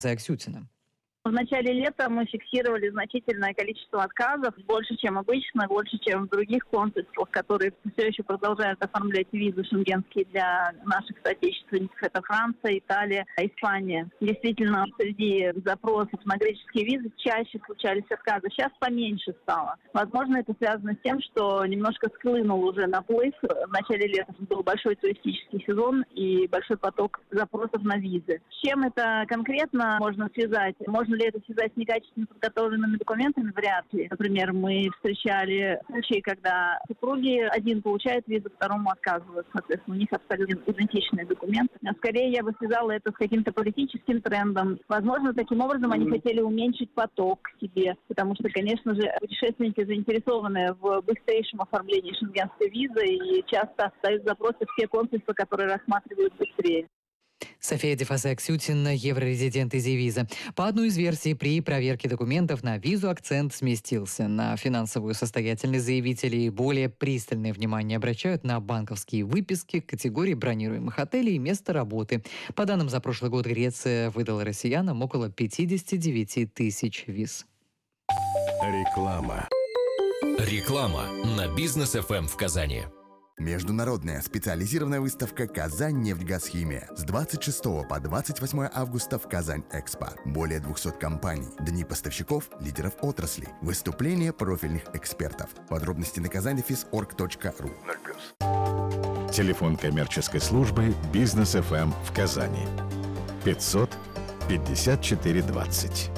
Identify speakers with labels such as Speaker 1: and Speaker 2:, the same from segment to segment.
Speaker 1: Аксютина.
Speaker 2: В начале лета мы фиксировали значительное количество отказов, больше, чем обычно, больше, чем в других консульствах, которые все еще продолжают оформлять визы шенгенские для наших соотечественников. Это Франция, Италия, Испания. Действительно, среди запросов на греческие визы чаще случались отказы. Сейчас поменьше стало. Возможно, это связано с тем, что немножко схлынул уже наплыв. В начале лета был большой туристический сезон и большой поток запросов на визы. С чем это конкретно можно связать? Можно ли это связать с некачественно подготовленными документами? Вряд ли. Например, мы встречали случаи, когда супруги, один получает визу, второму отказывают. Соответственно, у них абсолютно идентичные документы. А скорее я бы связала это с каким-то политическим трендом. Возможно, таким образом они хотели уменьшить поток к себе, потому что, конечно же, путешественники заинтересованы в быстрейшем оформлении шенгенской визы и часто дают запросы в те консульства, которые рассматривают быстрее.
Speaker 1: София Дефасе-Аксютина, еврорезидент из Евиза. По одной из версий, при проверке документов на визу акцент сместился на финансовую состоятельность заявителей. Более пристальное внимание обращают на банковские выписки, категории бронируемых отелей и место работы. По данным за прошлый год, Греция выдала россиянам около 59 тысяч виз.
Speaker 3: Реклама. Реклама на Бизнес ФМ в Казани.
Speaker 4: Международная специализированная выставка «Казань-Нефтьгазхимия» с 26 по 28 августа в Казань-Экспо. Более 200 компаний, дни поставщиков, лидеров отрасли, выступления профильных экспертов. Подробности на казань-org.ru.
Speaker 3: Телефон коммерческой службы «Бизнес ФМ» в Казани. 500 54 20.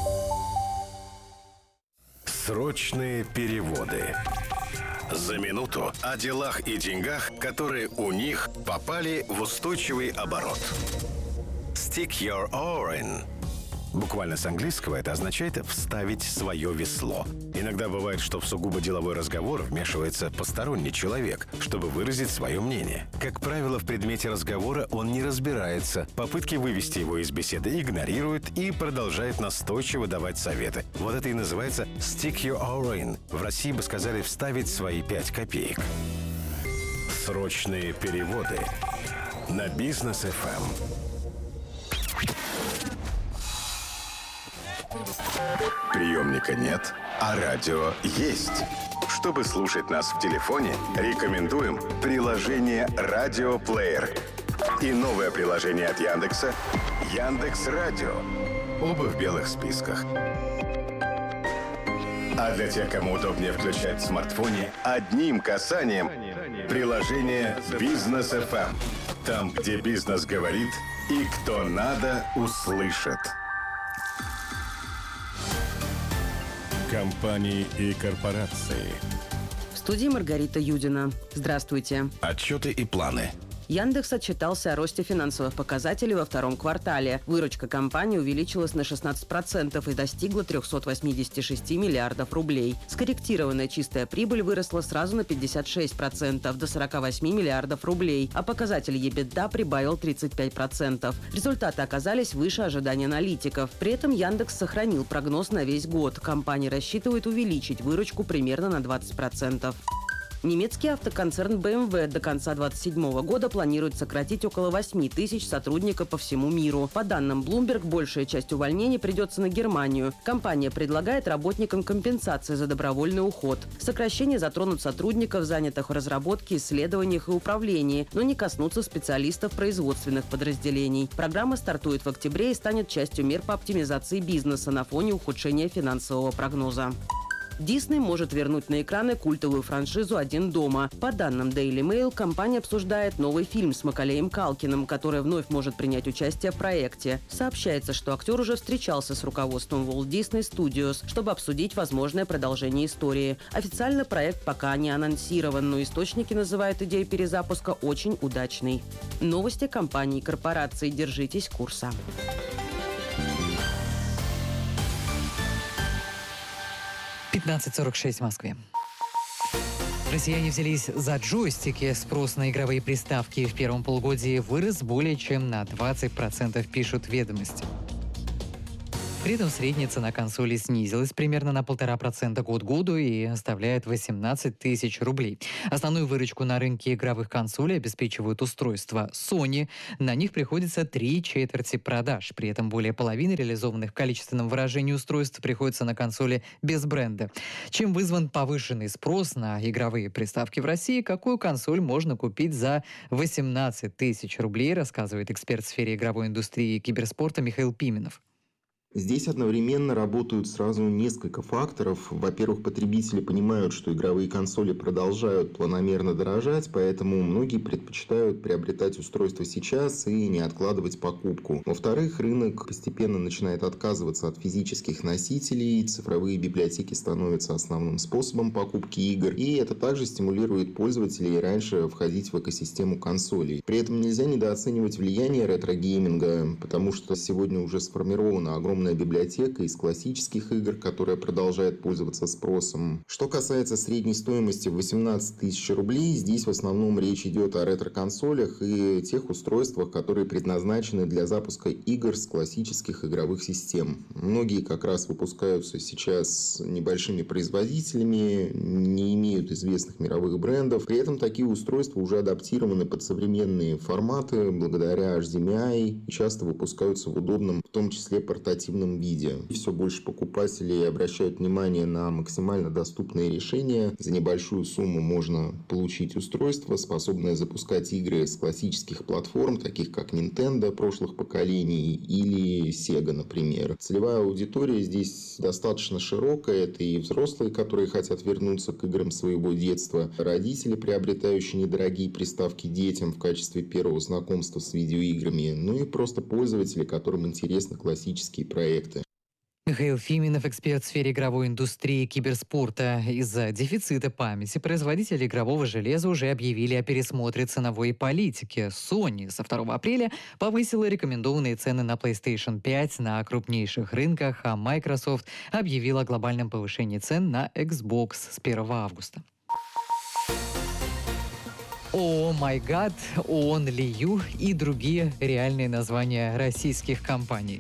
Speaker 3: Срочные переводы. За минуту о делах и деньгах, которые у них попали в устойчивый оборот. Stick your oar in. Буквально с английского это означает «вставить свое весло». Иногда бывает, что в сугубо деловой разговор вмешивается посторонний человек, чтобы выразить свое мнение. Как правило, в предмете разговора он не разбирается, попытки вывести его из беседы игнорирует и продолжает настойчиво давать советы. Вот это и называется «stick your oar in». В России бы сказали «вставить свои 5 копеек». Срочные переводы на Бизнес ФМ. Приемника нет, а радио есть. Чтобы слушать нас в телефоне, рекомендуем приложение «Радиоплеер» и новое приложение от Яндекса «Яндекс.Радио». Оба в белых списках. А для тех, кому удобнее включать в смартфоне, одним касанием приложение «Бизнес ФМ». Там, где бизнес говорит и кто надо, услышит. Компании и корпорации.
Speaker 5: В студии Маргарита Юдина. Здравствуйте.
Speaker 3: Отчеты и планы.
Speaker 5: Яндекс отчитался о росте финансовых показателей во втором квартале. Выручка компании увеличилась на 16% и достигла 386 миллиардов рублей. Скорректированная чистая прибыль выросла сразу на 56% до 48 миллиардов рублей, а показатель EBITDA прибавил 35%. Результаты оказались выше ожиданий аналитиков. При этом Яндекс сохранил прогноз на весь год. Компания рассчитывает увеличить выручку примерно на 20%. Немецкий автоконцерн BMW до конца 2027 года планирует сократить около 8 тысяч сотрудников по всему миру. По данным Bloomberg, большая часть увольнений придется на Германию. Компания предлагает работникам компенсации за добровольный уход. Сокращения затронут сотрудников, занятых в разработке, исследованиях и управлении, но не коснутся специалистов производственных подразделений. Программа стартует в октябре и станет частью мер по оптимизации бизнеса на фоне ухудшения финансового прогноза. Дисней может вернуть на экраны культовую франшизу «Один дома». По данным Daily Mail, компания обсуждает новый фильм с Маколеем Калкиным, который вновь может принять участие в проекте. Сообщается, что актер уже встречался с руководством Walt Disney Studios, чтобы обсудить возможное продолжение истории. Официально проект пока не анонсирован, но источники называют идею перезапуска очень удачной. Новости компаний и корпораций. Держитесь курса.
Speaker 1: — 15:46 в Москве. Россияне взялись за джойстики. Спрос на игровые приставки в первом полугодии вырос более чем на 20%, пишут «Ведомости». При этом средняя цена консоли снизилась примерно на 1,5% год к году и составляет 18 тысяч рублей. Основную выручку на рынке игровых консолей обеспечивают устройства Sony. На них приходится 3/4 продаж. При этом более половины реализованных в количественном выражении устройств приходится на консоли без бренда. Чем вызван повышенный спрос на игровые приставки в России, какую консоль можно купить за 18 тысяч рублей, рассказывает эксперт в сфере игровой индустрии и киберспорта Михаил Пименов.
Speaker 6: Здесь одновременно работают сразу несколько факторов. Во-первых, потребители понимают, что игровые консоли продолжают планомерно дорожать, поэтому многие предпочитают приобретать устройство сейчас и не откладывать покупку. Во-вторых, рынок постепенно начинает отказываться от физических носителей, цифровые библиотеки становятся основным способом покупки игр, и это также стимулирует пользователей раньше входить в экосистему консолей. При этом нельзя недооценивать влияние ретро-гейминга, потому что сегодня уже сформирована огромная библиотека из классических игр, которая продолжает пользоваться спросом. Что касается средней стоимости в 18 тысяч рублей, здесь в основном речь идет о ретро-консолях и тех устройствах, которые предназначены для запуска игр с классических игровых систем. Многие как раз выпускаются сейчас небольшими производителями, не имеют известных мировых брендов. При этом такие устройства уже адаптированы под современные форматы благодаря HDMI и часто выпускаются в удобном, в том числе портативном виде. Все больше покупателей обращают внимание на максимально доступные решения. За небольшую сумму можно получить устройство, способное запускать игры с классических платформ, таких как Nintendo прошлых поколений или Sega, например. Целевая аудитория здесь достаточно широкая. Это и взрослые, которые хотят вернуться к играм своего детства, родители, приобретающие недорогие приставки детям в качестве первого знакомства с видеоиграми, ну и просто пользователи, которым интересны классические проекты.
Speaker 1: Михаил Фименов, эксперт в сфере игровой индустрии и киберспорта. Из-за дефицита памяти производители игрового железа уже объявили о пересмотре ценовой политики. Sony со 2 апреля повысила рекомендованные цены на PlayStation 5 на крупнейших рынках, а Microsoft объявила о глобальном повышении цен на Xbox с 1 августа. ООО «Майгад», Only You и другие реальные названия российских компаний.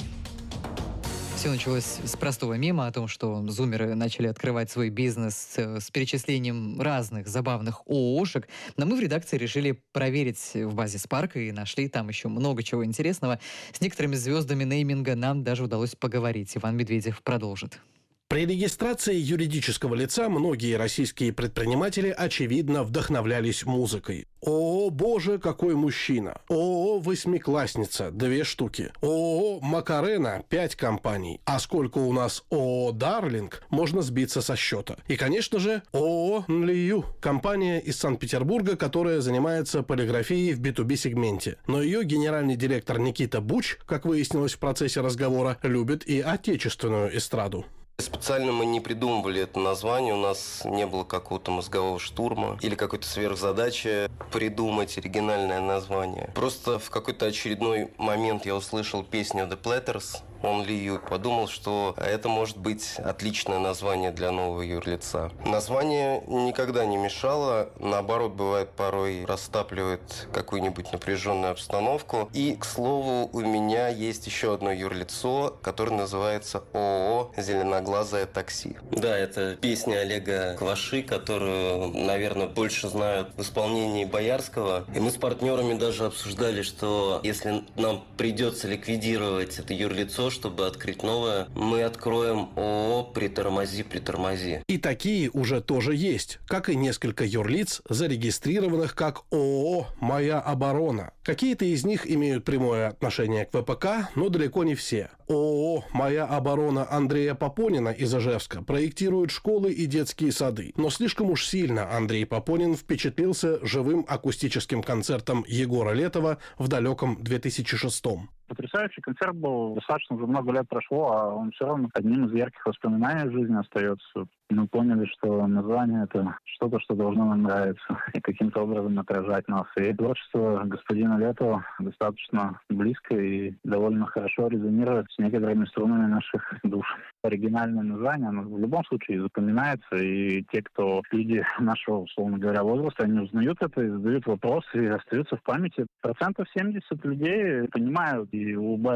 Speaker 1: Все началось с простого мема о том, что зумеры начали открывать свой бизнес с перечислением разных забавных ООшек. Но мы в редакции решили проверить в базе Spark и нашли там еще много чего интересного. С некоторыми звездами нейминга нам даже удалось поговорить. Иван Медведев продолжит.
Speaker 7: При регистрации юридического лица многие российские предприниматели, очевидно, вдохновлялись музыкой. ООО «Боже, какой мужчина», ООО «Восьмиклассница» 2 штуки, ООО «Макарена» 5 компаний, а сколько у нас ООО «Дарлинг», можно сбиться со счета. И, конечно же, ООО «Нлию», компания из Санкт-Петербурга, которая занимается полиграфией в B2B-сегменте. Но ее генеральный директор Никита Буч, как выяснилось в процессе разговора, любит и отечественную эстраду.
Speaker 8: Специально мы не придумывали это название, у нас не было какого-то мозгового штурма или какой-то сверхзадачи придумать оригинальное название. Просто в какой-то очередной момент я услышал песню The Platters, Only You, подумал, что это может быть отличное название для нового юрлица. Название никогда не мешало, наоборот, бывает порой растапливает какую-нибудь напряженную обстановку. И, к слову, у меня есть еще одно юрлицо, которое называется ООО «Зеленоглазое такси». Да, это песня Олега Кваши, которую, наверное, больше знают в исполнении Боярского. И мы с партнерами даже обсуждали, что если нам придется ликвидировать это юрлицо, чтобы открыть новое, мы откроем ООО «Притормози».
Speaker 7: И такие уже тоже есть, как и несколько юрлиц, зарегистрированных как ООО «Моя оборона». Какие-то из них имеют прямое отношение к ВПК, но далеко не все. ООО «Моя оборона» Андрея Попонина из Ижевска проектирует школы и детские сады. Но слишком уж сильно Андрей Попонин впечатлился живым акустическим концертом Егора Летова в далеком 2006-м.
Speaker 9: Потрясающий концерт был, достаточно уже много лет прошло, а он все равно одним из ярких воспоминаний в жизни остается. Мы поняли, что название — это что-то, что должно нам нравиться и каким-то образом отражать нас. И творчество господина Летова достаточно близко и довольно хорошо резонирует с некоторыми струнами наших душ. Оригинальное название, оно в любом случае запоминается, и те, кто люди нашего, условно говоря, возраста, они узнают это и задают вопросы, и остаются в памяти. 70% людей понимают и улыбаются.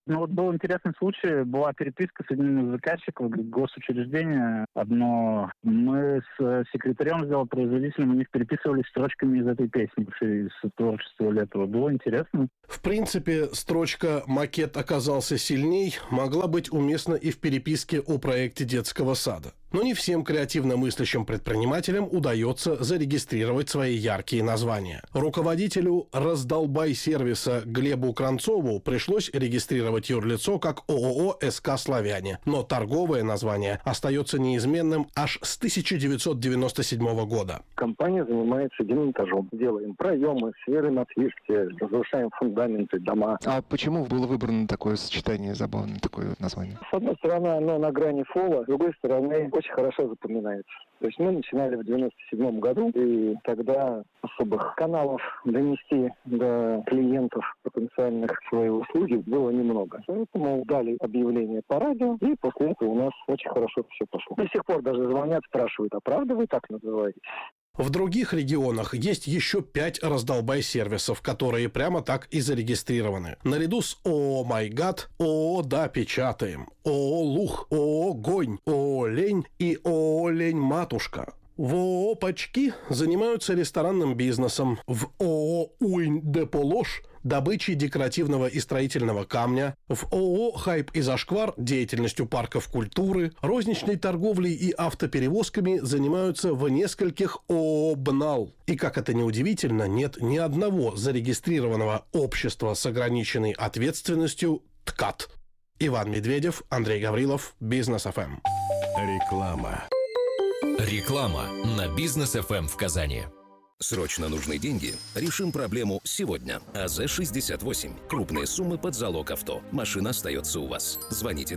Speaker 9: Ну вот был интересный случай, была переписка с одним из заказчиков, госучреждения одно. Мы с секретарем сделал-производителем, у них переписывались строчками из этой песни, из творчества Летова. Было интересно.
Speaker 7: В принципе, строчка «Макет оказался сильней» могла быть уместна и в переписке о проекте детского сада. Но не всем креативно мыслящим предпринимателям удается зарегистрировать свои яркие названия. Руководителю «Раздолбай-сервиса» Глебу Кранцову пришлось регистрировать юрлицо как ООО «СК Славяне», но торговое название остается неизменным аж с 1997 года.
Speaker 10: Компания занимается демонтажом. Делаем проемы, сверим отвертки, разрушаем фундаменты, дома.
Speaker 11: А почему было выбрано такое сочетание, забавное такое название?
Speaker 10: С одной стороны, оно на грани фола, с другой стороны, очень хорошо запоминается. То есть мы начинали в 97 году, и тогда особых каналов донести до клиентов потенциальных свои услуги было немного. Поэтому дали объявление по радио, и после этого у нас очень хорошо все пошло. До сих пор даже звонят, спрашивают, а правда вы так называетесь?
Speaker 7: В других регионах есть еще 5 раздолбай-сервисов, которые прямо так и зарегистрированы. Наряду с ООО «Майгад», ООО «Да, печатаем», ООО «Лух», ООО «Гонь», ООО «Лень» и ООО «Лень-матушка». В ООО «Пачки» занимаются ресторанным бизнесом, в ООО «Уинь-де-Полош» добычей декоративного и строительного камня, в ООО «Хайп и Зашквар» деятельностью парков культуры, розничной торговлей и автоперевозками занимаются в нескольких ООО «БНАЛ». И, как это ни удивительно, нет ни одного зарегистрированного общества с ограниченной ответственностью ТКАТ. Иван Медведев, Андрей Гаврилов, Бизнес ФМ.
Speaker 3: Реклама.
Speaker 12: Реклама на Бизнес ФМ в Казани.
Speaker 13: Срочно нужны деньги? Решим проблему сегодня. АЗ-68. Крупные суммы под залог авто. Машина остается у вас. Звоните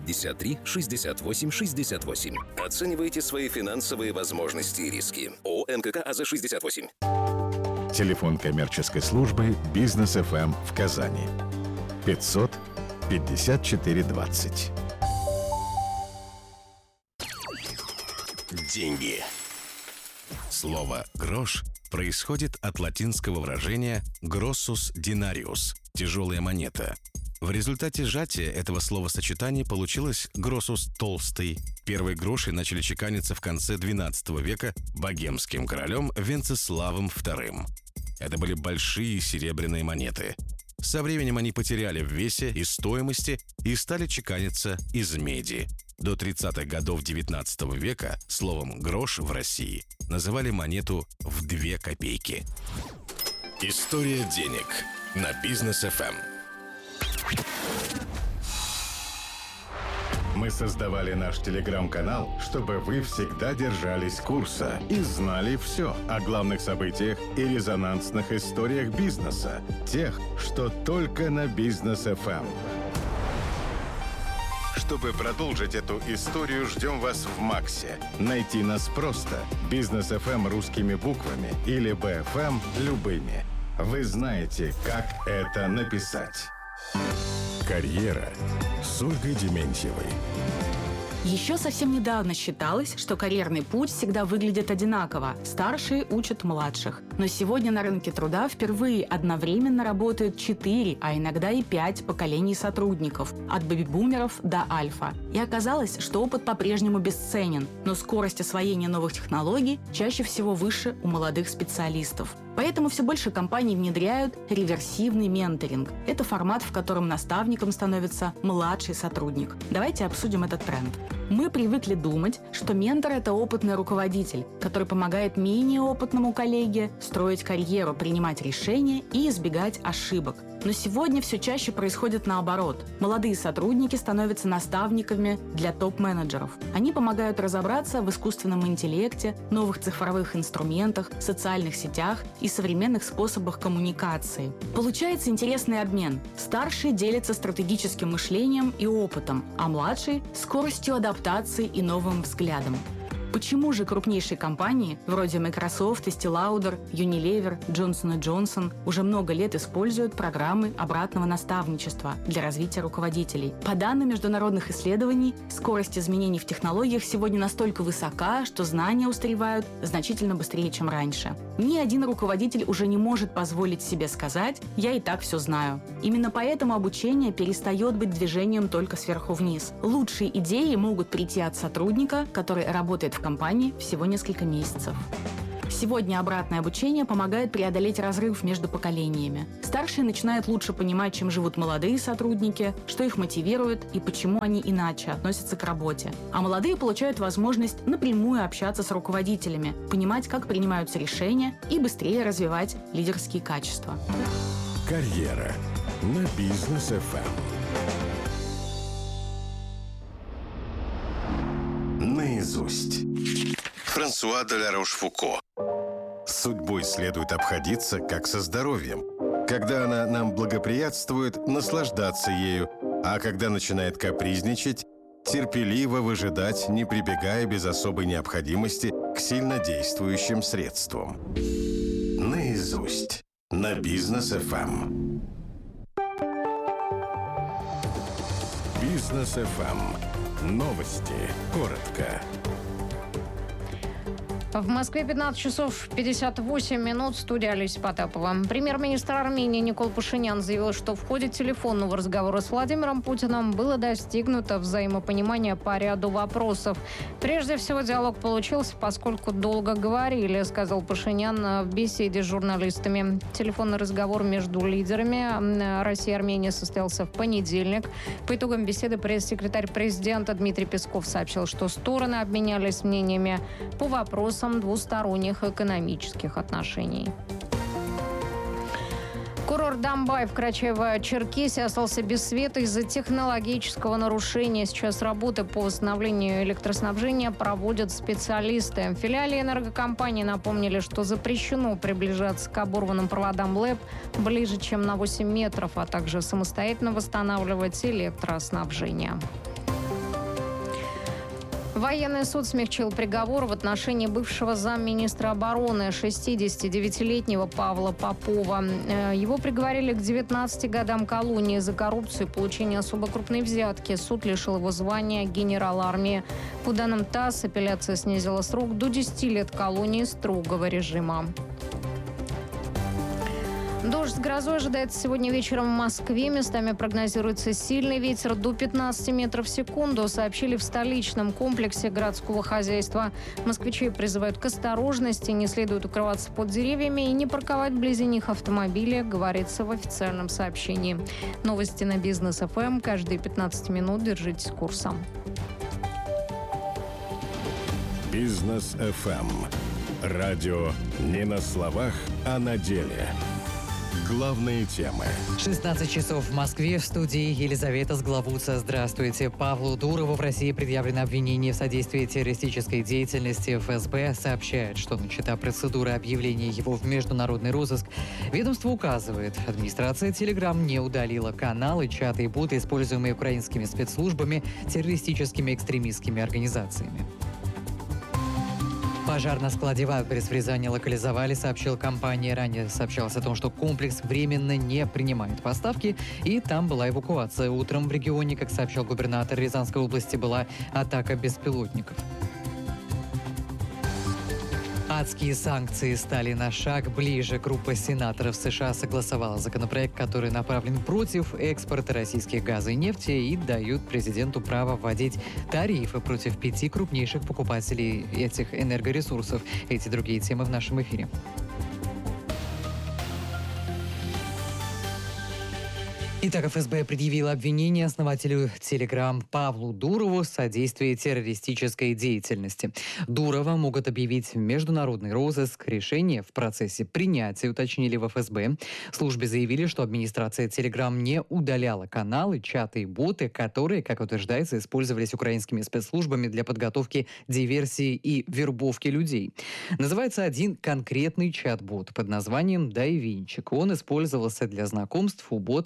Speaker 13: 253-68-68. Оценивайте свои финансовые возможности и риски. ООО МКК АЗ-68.
Speaker 3: Телефон коммерческой службы «Бизнес ФМ» в Казани. 500 54 20. Деньги. Слово «грош» происходит от латинского выражения «grossus denarius» – «тяжелая монета». В результате сжатия этого словосочетания получилось «гроссус толстый». Первые гроши начали чеканиться в конце XII века богемским королем Венцеславом II. Это были большие серебряные монеты. Со временем они потеряли в весе и стоимости и стали чеканиться из меди. До 30-х годов XIX века словом «грош» в России называли монету в 2 копейки. История денег на Бизнес ФМ. Мы создавали наш телеграм-канал, чтобы вы всегда держались курса и знали все о главных событиях и резонансных историях бизнеса, тех, что только на Бизнес ФМ. Чтобы продолжить эту историю, ждем вас в Максе. Найти нас просто. Бизнес ФМ русскими буквами или БФМ любыми. Вы знаете, как это написать. Карьера с Ольгой Дементьевой.
Speaker 14: Еще совсем недавно считалось, что карьерный путь всегда выглядит одинаково. Старшие учат младших. Но сегодня на рынке труда впервые одновременно работают 4, а иногда и 5 поколений сотрудников. От бэби-бумеров до альфа. И оказалось, что опыт по-прежнему бесценен. Но скорость освоения новых технологий чаще всего выше у молодых специалистов. Поэтому все больше компаний внедряют реверсивный менторинг. Это формат, в котором наставником становится младший сотрудник. Давайте обсудим этот тренд. Мы привыкли думать, что ментор – это опытный руководитель, который помогает менее опытному коллеге строить карьеру, принимать решения и избегать ошибок. Но сегодня все чаще происходит наоборот. Молодые сотрудники становятся наставниками для топ-менеджеров. Они помогают разобраться в искусственном интеллекте, новых цифровых инструментах, социальных сетях и современных способах коммуникации. Получается интересный обмен. Старшие делятся стратегическим мышлением и опытом, а младшие – скоростью адаптации и новым взглядом. Почему же крупнейшие компании, вроде Microsoft, Estée Lauder, Unilever, Johnson & Johnson, уже много лет используют программы обратного наставничества для развития руководителей? По данным международных исследований, скорость изменений в технологиях сегодня настолько высока, что знания устаревают значительно быстрее, чем раньше. Ни один руководитель уже не может позволить себе сказать «я и так все знаю». Именно поэтому обучение перестает быть движением только сверху вниз. Лучшие идеи могут прийти от сотрудника, который работает в компании всего несколько месяцев. Сегодня обратное обучение помогает преодолеть разрыв между поколениями. Старшие начинают лучше понимать, чем живут молодые сотрудники, что их мотивирует и почему они иначе относятся к работе. А молодые получают возможность напрямую общаться с руководителями, понимать, как принимаются решения и быстрее развивать лидерские качества.
Speaker 3: Карьера на Бизнес ФМ. Наизусть. Франсуа де ла Рошфуко. С судьбой следует обходиться, как со здоровьем. Когда она нам благоприятствует, наслаждаться ею, а когда начинает капризничать, терпеливо выжидать, не прибегая без особой необходимости к сильнодействующим средствам. Наизусть. На Бизнес ФМ. Бизнес ФМ. Новости. Коротко.
Speaker 15: В Москве 15 часов 58 минут. Студия Олеся Потапова. Премьер-министр Армении Никол Пашинян заявил, что в ходе телефонного разговора с Владимиром Путиным было достигнуто взаимопонимание по ряду вопросов. Прежде всего, диалог получился, поскольку долго говорили, сказал Пашинян в беседе с журналистами. Телефонный разговор между лидерами России и Армении состоялся в понедельник. По итогам беседы пресс-секретарь президента Дмитрий Песков сообщил, что стороны обменялись мнениями по вопросам двусторонних экономических отношений. Курорт Домбай в Карачаево-Черкесии остался без света из-за технологического нарушения. Сейчас работы по восстановлению электроснабжения проводят специалисты. В филиале энергокомпании напомнили, что запрещено приближаться к оборванным проводам ЛЭП ближе, чем на 8 метров, а также самостоятельно восстанавливать электроснабжение. Военный суд смягчил приговор в отношении бывшего замминистра обороны 69-летнего Павла Попова. Его приговорили к 19 годам колонии за коррупцию и получение особо крупной взятки. Суд лишил его звания генерала армии. По данным ТАСС, апелляция снизила срок до 10 лет колонии строгого режима. Дождь с грозой ожидается сегодня вечером в Москве. Местами прогнозируется сильный ветер до 15 метров в секунду, сообщили в столичном комплексе городского хозяйства. Москвичей призывают к осторожности, не следует укрываться под деревьями и не парковать вблизи них автомобили, говорится в официальном сообщении. Новости на Бизнес ФМ. Каждые 15 минут держитесь курса.
Speaker 3: Бизнес ФМ. Радио не на словах, а на деле. Главные темы.
Speaker 1: 16 часов в Москве. В студии Елизавета Сглавуца. Здравствуйте. Павлу Дурову в России предъявлено обвинение в содействии террористической деятельности. ФСБ сообщает, что начата процедура объявления его в международный розыск. Ведомство указывает, администрация Telegram не удалила каналы, чаты и боты, используемые украинскими спецслужбами, террористическими экстремистскими организациями. Пожар на складе «Вагнерс» в Рязани локализовали, сообщила компания. Ранее сообщалось о том, что комплекс временно не принимает поставки, и там была эвакуация. Утром в регионе, как сообщил губернатор Рязанской области, была атака беспилотников. Адские санкции стали на шаг ближе. Группа сенаторов США согласовала законопроект, который направлен против экспорта российских газа и нефти и дает президенту право вводить тарифы против 5 крупнейших покупателей этих энергоресурсов. Эти и другие темы в нашем эфире. Итак, ФСБ предъявила обвинение основателю Telegram Павлу Дурову в содействии террористической деятельности. Дурова могут объявить в международный розыск. Решение в процессе принятия, уточнили в ФСБ. В службе заявили, что администрация Telegram не удаляла каналы, чаты и боты, которые, как утверждается, использовались украинскими спецслужбами для подготовки диверсии и вербовки людей. Называется один конкретный чат-бот под названием «Дай винчик». Он использовался для знакомств у бота почти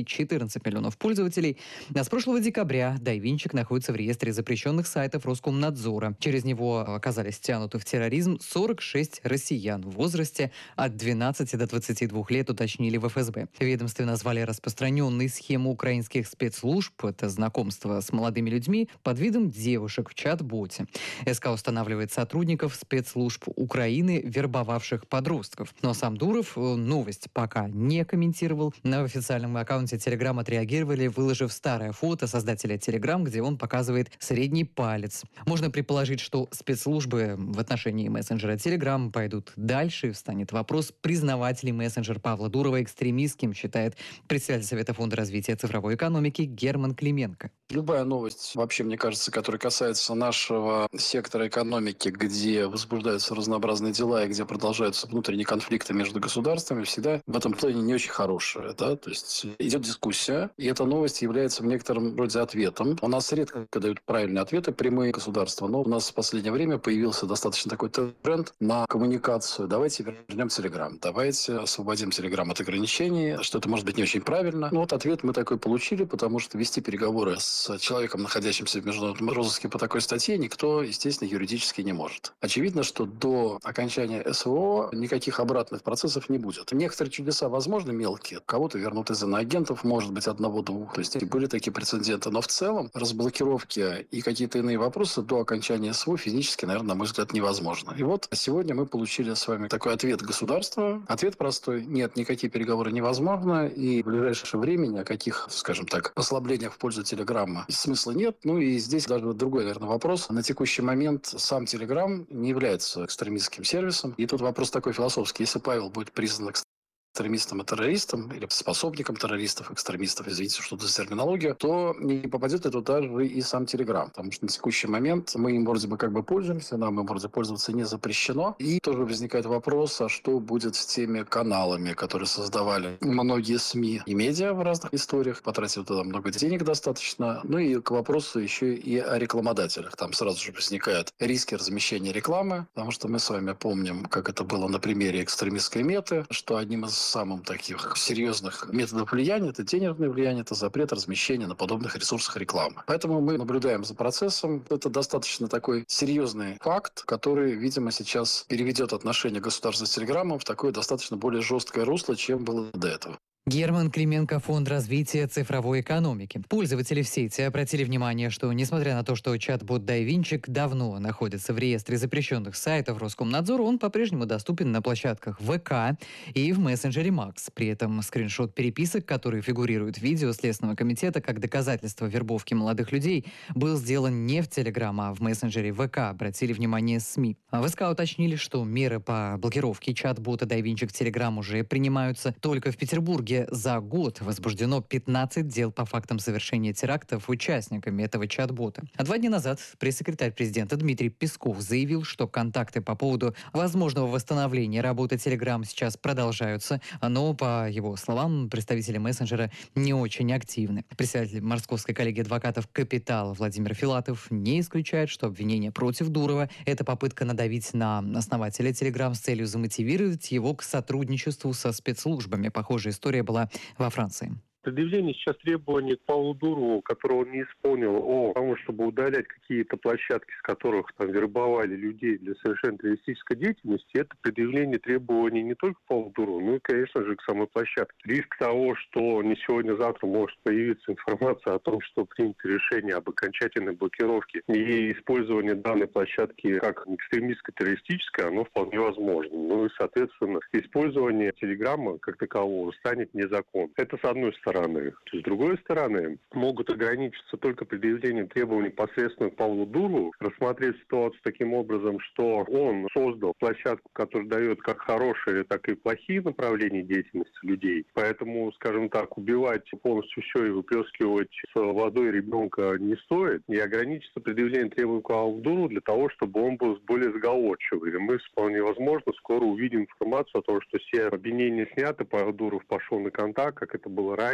Speaker 1: 14 миллионов пользователей. А с прошлого декабря Дайвинчик находится в реестре запрещенных сайтов Роскомнадзора. Через него оказались втянуты в терроризм 46 россиян в возрасте от 12 до 22 лет, уточнили в ФСБ. В ведомстве назвали распространенной схему украинских спецслужб, это знакомство с молодыми людьми, под видом девушек в чат-боте. СК устанавливает сотрудников спецслужб Украины, вербовавших подростков. Но сам Дуров новость пока не комментировал. На официальном аккаунте Telegram отреагировали, выложив старое фото создателя Telegram, где он показывает средний палец. Можно предположить, что спецслужбы в отношении мессенджера Telegram пойдут дальше. Встанет вопрос, признавать ли мессенджер Павла Дурова экстремистским, считает председатель Совета фонда развития цифровой экономики Герман Клименко.
Speaker 16: Любая новость, вообще, мне кажется, которая касается нашего сектора экономики, где возбуждаются разнообразные дела и где продолжаются внутренние конфликты между государствами, всегда в этом плане не очень хорошая. Да? То есть идет дискуссия, и эта новость является в некотором роде ответом. У нас редко дают правильные ответы прямые государства, но у нас в последнее время появился достаточно такой тренд на коммуникацию. Давайте вернем Telegram, давайте освободим Telegram от ограничений, что это может быть не очень правильно. Но вот ответ мы такой получили, потому что вести переговоры с человеком, находящимся в международном розыске по такой статье, никто, естественно, юридически не может. Очевидно, что до окончания СВО никаких обратных процессов не будет. Некоторые чудеса, возможно, мелкие. Кого-то вернут из иноагентов, может быть, одного-двух. То есть были такие прецеденты. Но в целом разблокировки и какие-то иные вопросы до окончания СВО физически, наверное, на мой взгляд, невозможно. И вот сегодня мы получили с вами такой ответ государства. Ответ простой. Нет, никакие переговоры невозможно. И в ближайшее время ни о каких, скажем так, послаблениях в пользу Телеграма смысла нет. Ну и здесь даже другой, наверное, вопрос. На текущий момент сам Telegram не является экстремистским сервисом. И тут вопрос такой философский. Если Павел будет признан экстремистом и террористом, или способником террористов, экстремистов, извините, что это за терминология, то не попадет это даже и сам Telegram. Потому что на текущий момент мы им вроде бы как бы пользуемся, нам им вроде пользоваться не запрещено. И тоже возникает вопрос, а что будет с теми каналами, которые создавали многие СМИ и медиа в разных историях, потратили туда много денег достаточно. Ну и к вопросу еще и о рекламодателях. Там сразу же возникают риски размещения рекламы, потому что мы с вами помним, как это было на примере экстремистской меты, что одним из самых таких серьезных методов влияния, это денежное влияние, это запрет размещения на подобных ресурсах рекламы. Поэтому мы наблюдаем за процессом. Это достаточно такой серьезный факт, который, видимо, сейчас переведет отношение государства с Телеграмом в такое достаточно более жесткое русло, чем было до этого.
Speaker 1: Герман Клименко, Фонд развития цифровой экономики. Пользователи в сети обратили внимание, что, несмотря на то, что чат-бот Дайвинчик давно находится в реестре запрещенных сайтов Роскомнадзора, он по-прежнему доступен на площадках ВК и в мессенджере Макс. При этом скриншот переписок, которые фигурируют в видео Следственного комитета как доказательство вербовки молодых людей, был сделан не в Телеграм, а в мессенджере ВК, обратили внимание СМИ. В СК уточнили, что меры по блокировке чат-бота Дайвинчик в Телеграм уже принимаются. Только в Петербурге за год возбуждено 15 дел по фактам совершения терактов участниками этого чат-бота. А 2 дня назад пресс-секретарь президента Дмитрий Песков заявил, что контакты по поводу возможного восстановления работы Telegram сейчас продолжаются, но, по его словам, представители мессенджера не очень активны. Председатель Московской коллегии адвокатов «Капитал» Владимир Филатов не исключает, что обвинение против Дурова – это попытка надавить на основателя Telegram с целью замотивировать его к сотрудничеству со спецслужбами. Похожая история была во Франции.
Speaker 17: Предъявление сейчас требований к Павлу Дурову, которого он не исполнил, о тому, чтобы удалять какие-то площадки, с которых там вербовали людей для совершения террористической деятельности, это предъявление требований не только к Павлу Дурову, но и, конечно же, к самой площадке. Риск того, что не сегодня-завтра может появиться информация о том, что принято решение об окончательной блокировке и использовании данной площадки как экстремистско-террористической, оно вполне возможно. Ну и, соответственно, использование Телеграма как такового станет незаконным. Это с одной стороны. С другой стороны, могут ограничиться только предъявлением требований непосредственно к Павлу Дурову, рассмотреть ситуацию таким образом, что он создал площадку, которая дает как хорошие, так и плохие направления деятельности людей. Поэтому, скажем так, убивать полностью все и выплескивать с водой ребенка не стоит. И ограничиться предъявлением требований к Павлу Дурову для того, чтобы он был более сговорчивый. И мы, вполне возможно, скоро увидим информацию о том, что все обвинения сняты, Павел Дуров пошел на контакт, как это было ранее,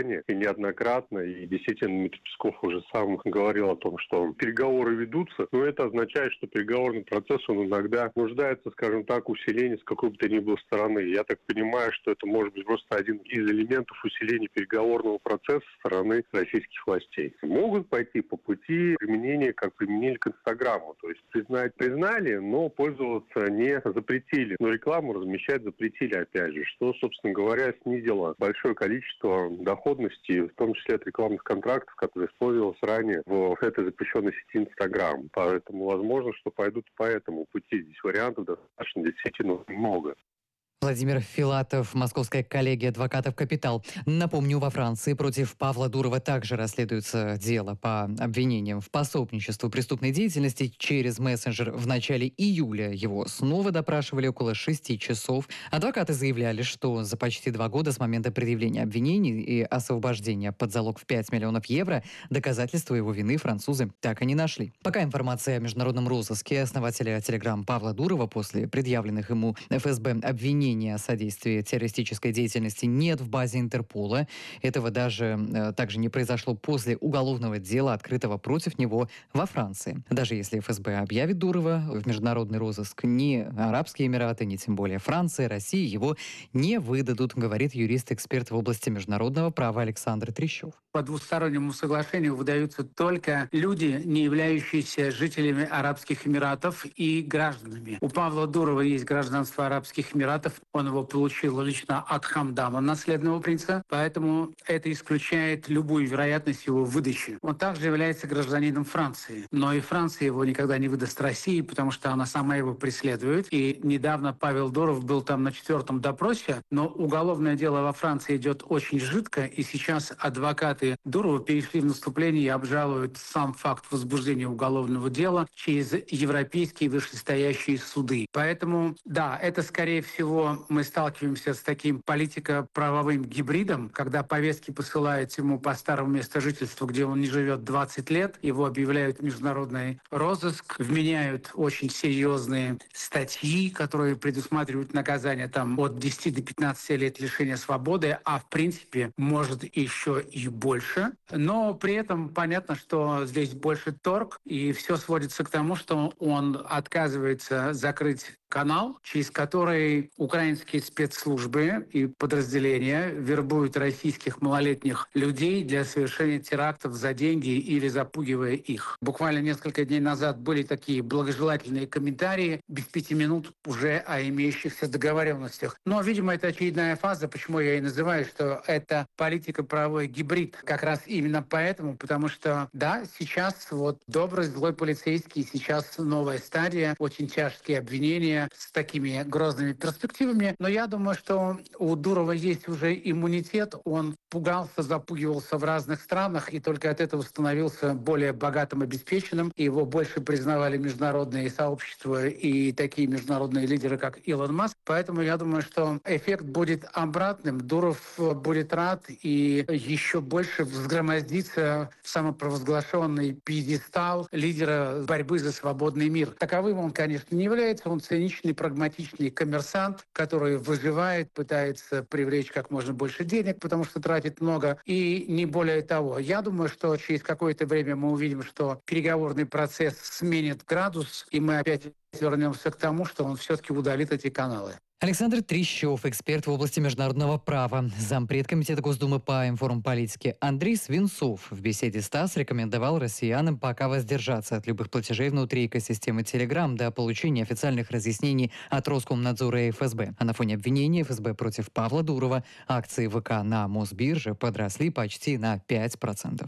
Speaker 17: ранее и неоднократно, и действительно Дмитрий Песков уже сам говорил о том, что переговоры ведутся, но это означает, что переговорный процесс, он иногда нуждается, скажем так, в усилении с какой бы то ни было стороны. Я так понимаю, что это может быть просто один из элементов усиления переговорного процесса со стороны российских властей. Могут пойти по пути применения, как применили к Инстаграму, то есть признали, но пользоваться не запретили, но рекламу размещать запретили, опять же, что, собственно говоря, снизило большое количество доходности, в том числе от рекламных контрактов, которые использовалось ранее в этой запрещенной сети Инстаграм. Поэтому возможно, что пойдут по этому пути. Здесь вариантов достаточно действительно много.
Speaker 1: Владимир Филатов, Московская коллегия адвокатов «Капитал». Напомню, во Франции против Павла Дурова также расследуется дело по обвинениям в пособничестве преступной деятельности через мессенджер. В начале июля его снова допрашивали около 6 часов. Адвокаты заявляли, что за почти 2 года с момента предъявления обвинений и освобождения под залог в 5 миллионов евро доказательства его вины французы так и не нашли. Пока информация о международном розыске основателя Telegram Павла Дурова после предъявленных ему ФСБ обвинений о содействии террористической деятельности нет в базе Интерпола. Этого также не произошло после уголовного дела, открытого против него во Франции. Даже если ФСБ объявит Дурова в международный розыск, ни Арабские Эмираты, ни тем более Франция, Россия его не выдадут, говорит юрист-эксперт в области международного права Александр Трещев.
Speaker 18: По двустороннему соглашению выдаются только люди, не являющиеся жителями Арабских Эмиратов и гражданами. У Павла Дурова есть гражданство Арабских Эмиратов. Он его получил лично от Хамдана, наследного принца, поэтому это исключает любую вероятность его выдачи. Он также является гражданином Франции, но и Франция его никогда не выдаст России, потому что она сама его преследует. И недавно Павел Дуров был там на 4-м допросе, но уголовное дело во Франции идет очень жидко, и сейчас адвокаты Дурова перешли в наступление и обжалуют сам факт возбуждения уголовного дела через европейские вышестоящие суды. Поэтому, да, это, скорее всего, мы сталкиваемся с таким политико-правовым гибридом, когда повестки посылают ему по старому месту жительства, где он не живет 20 лет, его объявляют в международный розыск, вменяют очень серьезные статьи, которые предусматривают наказание там от 10 до 15 лет лишения свободы, а в принципе может еще и больше. Но при этом понятно, что здесь больше торг, и все сводится к тому, что он отказывается закрыть канал, через который украинские спецслужбы и подразделения вербуют российских малолетних людей для совершения терактов за деньги или запугивая их. Буквально несколько дней назад были такие благожелательные комментарии, без 5 минут уже о имеющихся договоренностях. Но, видимо, это очередная фаза, почему я и называю, что это политико-правовой гибрид. Как раз именно поэтому, потому что, да, сейчас вот добрый, злой полицейский, сейчас новая стадия, очень тяжкие обвинения, с такими грозными перспективами. Но я думаю, что у Дурова есть уже иммунитет. Он пугался, запугивался в разных странах и только от этого становился более богатым, обеспеченным. И его больше признавали международные сообщества и такие международные лидеры, как Илон Маск. Поэтому я думаю, что эффект будет обратным. Дуров будет рад и еще больше взгромоздится в самопровозглашенный пьедестал лидера борьбы за свободный мир. Таковым он, конечно, не является. Он циничный, прагматичный коммерсант, который выживает, пытается привлечь как можно больше денег, потому что тратит много, и не более того. Я думаю, что через какое-то время мы увидим, что переговорный процесс сменит градус, и мы опять вернемся к тому, что он все-таки удалит эти каналы.
Speaker 1: Александр Трещев, эксперт в области международного права. Зампред комитета Госдумы по информполитике Андрей Свинцов в беседе с ТАСС рекомендовал россиянам пока воздержаться от любых платежей внутри экосистемы Telegram до получения официальных разъяснений от Роскомнадзора и ФСБ. А на фоне обвинений ФСБ против Павла Дурова акции ВК на Мосбирже подросли почти на 5%.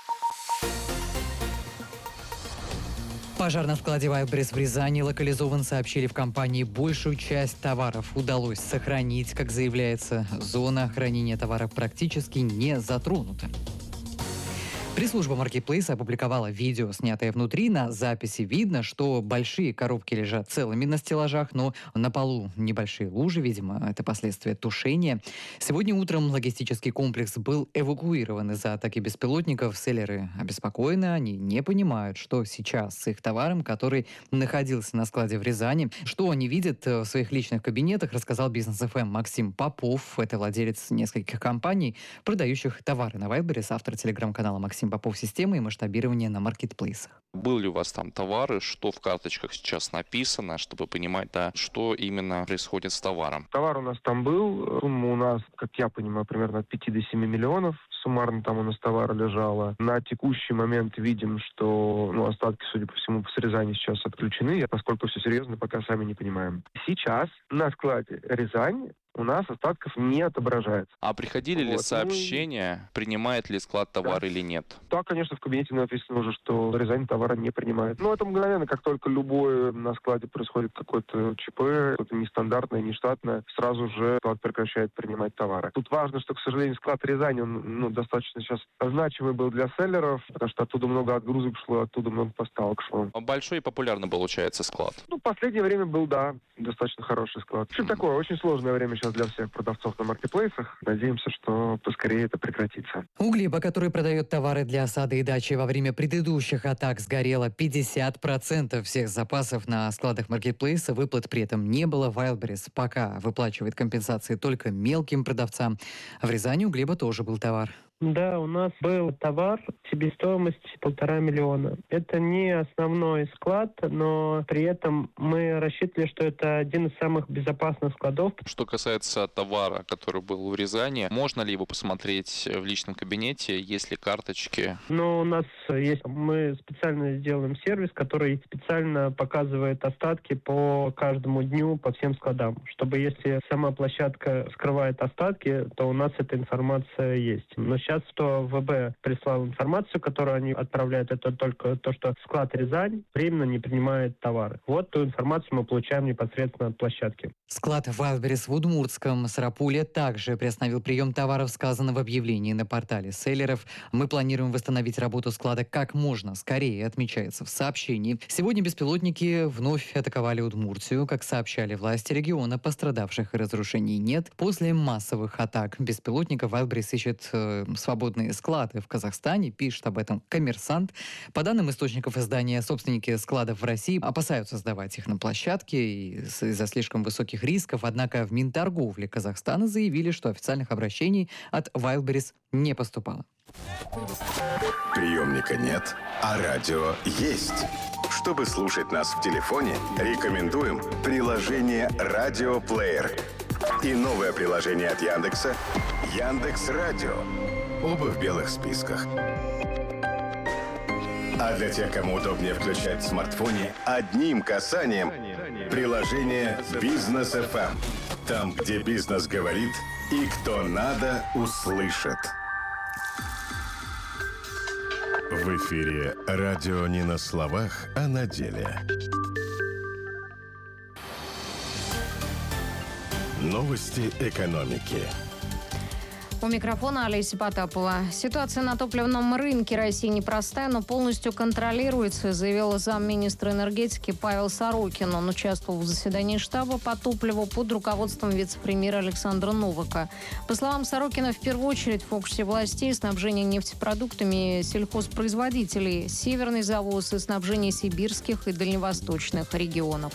Speaker 1: Пожар на складе Вайбрис в Рязани локализован, сообщили в компании. Большую часть товаров удалось сохранить. Как заявляется, зона хранения товаров практически не затронута. Пресс-служба Marketplace опубликовала видео, снятое внутри. На записи видно, что большие коробки лежат целыми на стеллажах, но на полу небольшие лужи, видимо, это последствия тушения. Сегодня утром логистический комплекс был эвакуирован из-за атаки беспилотников. Селлеры обеспокоены, они не понимают, что сейчас с их товаром, который находился на складе в Рязани. Что они видят в своих личных кабинетах, рассказал Бизнес ФМ Максим Попов. Это владелец нескольких компаний, продающих товары на Wildberries, автор телеграм-канала Максим Попов «Системы и масштабирование на маркетплейсах».
Speaker 19: Был ли у вас там товары, что в карточках сейчас написано, чтобы понимать, да, что именно происходит с товаром?
Speaker 20: Товар у нас там был, сумма у нас, как я понимаю, примерно от 5 до 7 миллионов. Суммарно там у нас товара лежало. На текущий момент видим, что остатки, судя по всему, с Рязани сейчас отключены, поскольку все серьезно, пока сами не понимаем. Сейчас на складе Рязань у нас остатков не отображается.
Speaker 19: А приходили ли сообщения, принимает ли склад товар или нет?
Speaker 20: Да, конечно, в кабинете написано уже, что Рязань товара не принимает. Но это мгновенно, как только любое на складе происходит какое-то ЧП, что-то нестандартное, нештатное, сразу же склад прекращает принимать товары. Тут важно, что, к сожалению, склад Рязани, он достаточно сейчас значимый был для селлеров, потому что оттуда много отгрузок шло, оттуда много поставок шло.
Speaker 19: Большой и популярный получается склад?
Speaker 20: В последнее время был, да, достаточно хороший склад. Что такое? Очень сложное время сейчас для всех продавцов на маркетплейсах. Надеемся, что поскорее это прекратится.
Speaker 1: У Глеба, который продает товары для сада и дачи, во время предыдущих атак сгорело 50% всех запасов на складах маркетплейса. Выплат при этом не было. Wildberries пока выплачивает компенсации только мелким продавцам. В Рязани у Глеба тоже был товар.
Speaker 21: Да, у нас был товар себестоимостью 1,5 миллиона. Это не основной склад, но при этом мы рассчитывали, что это один из самых безопасных складов.
Speaker 19: Что касается товара, который был в Рязани, можно ли его посмотреть в личном кабинете, есть ли карточки?
Speaker 21: Ну, у нас есть, мы специально сделаем сервис, который специально показывает остатки по каждому дню, по всем складам, чтобы если сама площадка скрывает остатки, то у нас эта информация есть. Но сейчас что ВБ прислал информацию, которую они отправляют, это только то, что склад Рязань временно не принимает товары. Вот ту информацию мы получаем непосредственно от площадки.
Speaker 1: Склад Wildberries в Удмуртском Сарапуле также приостановил прием товаров, сказано в объявлении на портале селлеров. Мы планируем восстановить работу склада как можно скорее, отмечается в сообщении. Сегодня беспилотники вновь атаковали Удмуртию. Как сообщали власти региона, пострадавших и разрушений нет. После массовых атак беспилотников Wildberries ищет свободные склады в Казахстане, пишет об этом «Коммерсант». По данным источников издания, собственники складов в России опасаются сдавать их на площадке из-за слишком высоких рисков. Однако в Минторговле Казахстана заявили, что официальных обращений от Wildberries не поступало.
Speaker 3: Приемника нет, а радио есть. Чтобы слушать нас в телефоне, рекомендуем приложение «Радиоплеер» и новое приложение от Яндекса «Яндекс.Радио». Оба в белых списках. А для тех, кому удобнее включать в смартфоне, одним касанием приложение «Бизнес ФМ». Там, где бизнес говорит и кто надо, услышит. В эфире радио не на словах, а на деле. Новости экономики.
Speaker 15: У микрофона Олеся Потапова. Ситуация на топливном рынке России непростая, но полностью контролируется, заявил замминистра энергетики Павел Сорокин. Он участвовал в заседании штаба по топливу под руководством вице-премьера Александра Новака. По словам Сорокина, в первую очередь в фокусе властей снабжение нефтепродуктами сельхозпроизводителей, северный завоз и снабжение сибирских и дальневосточных регионов.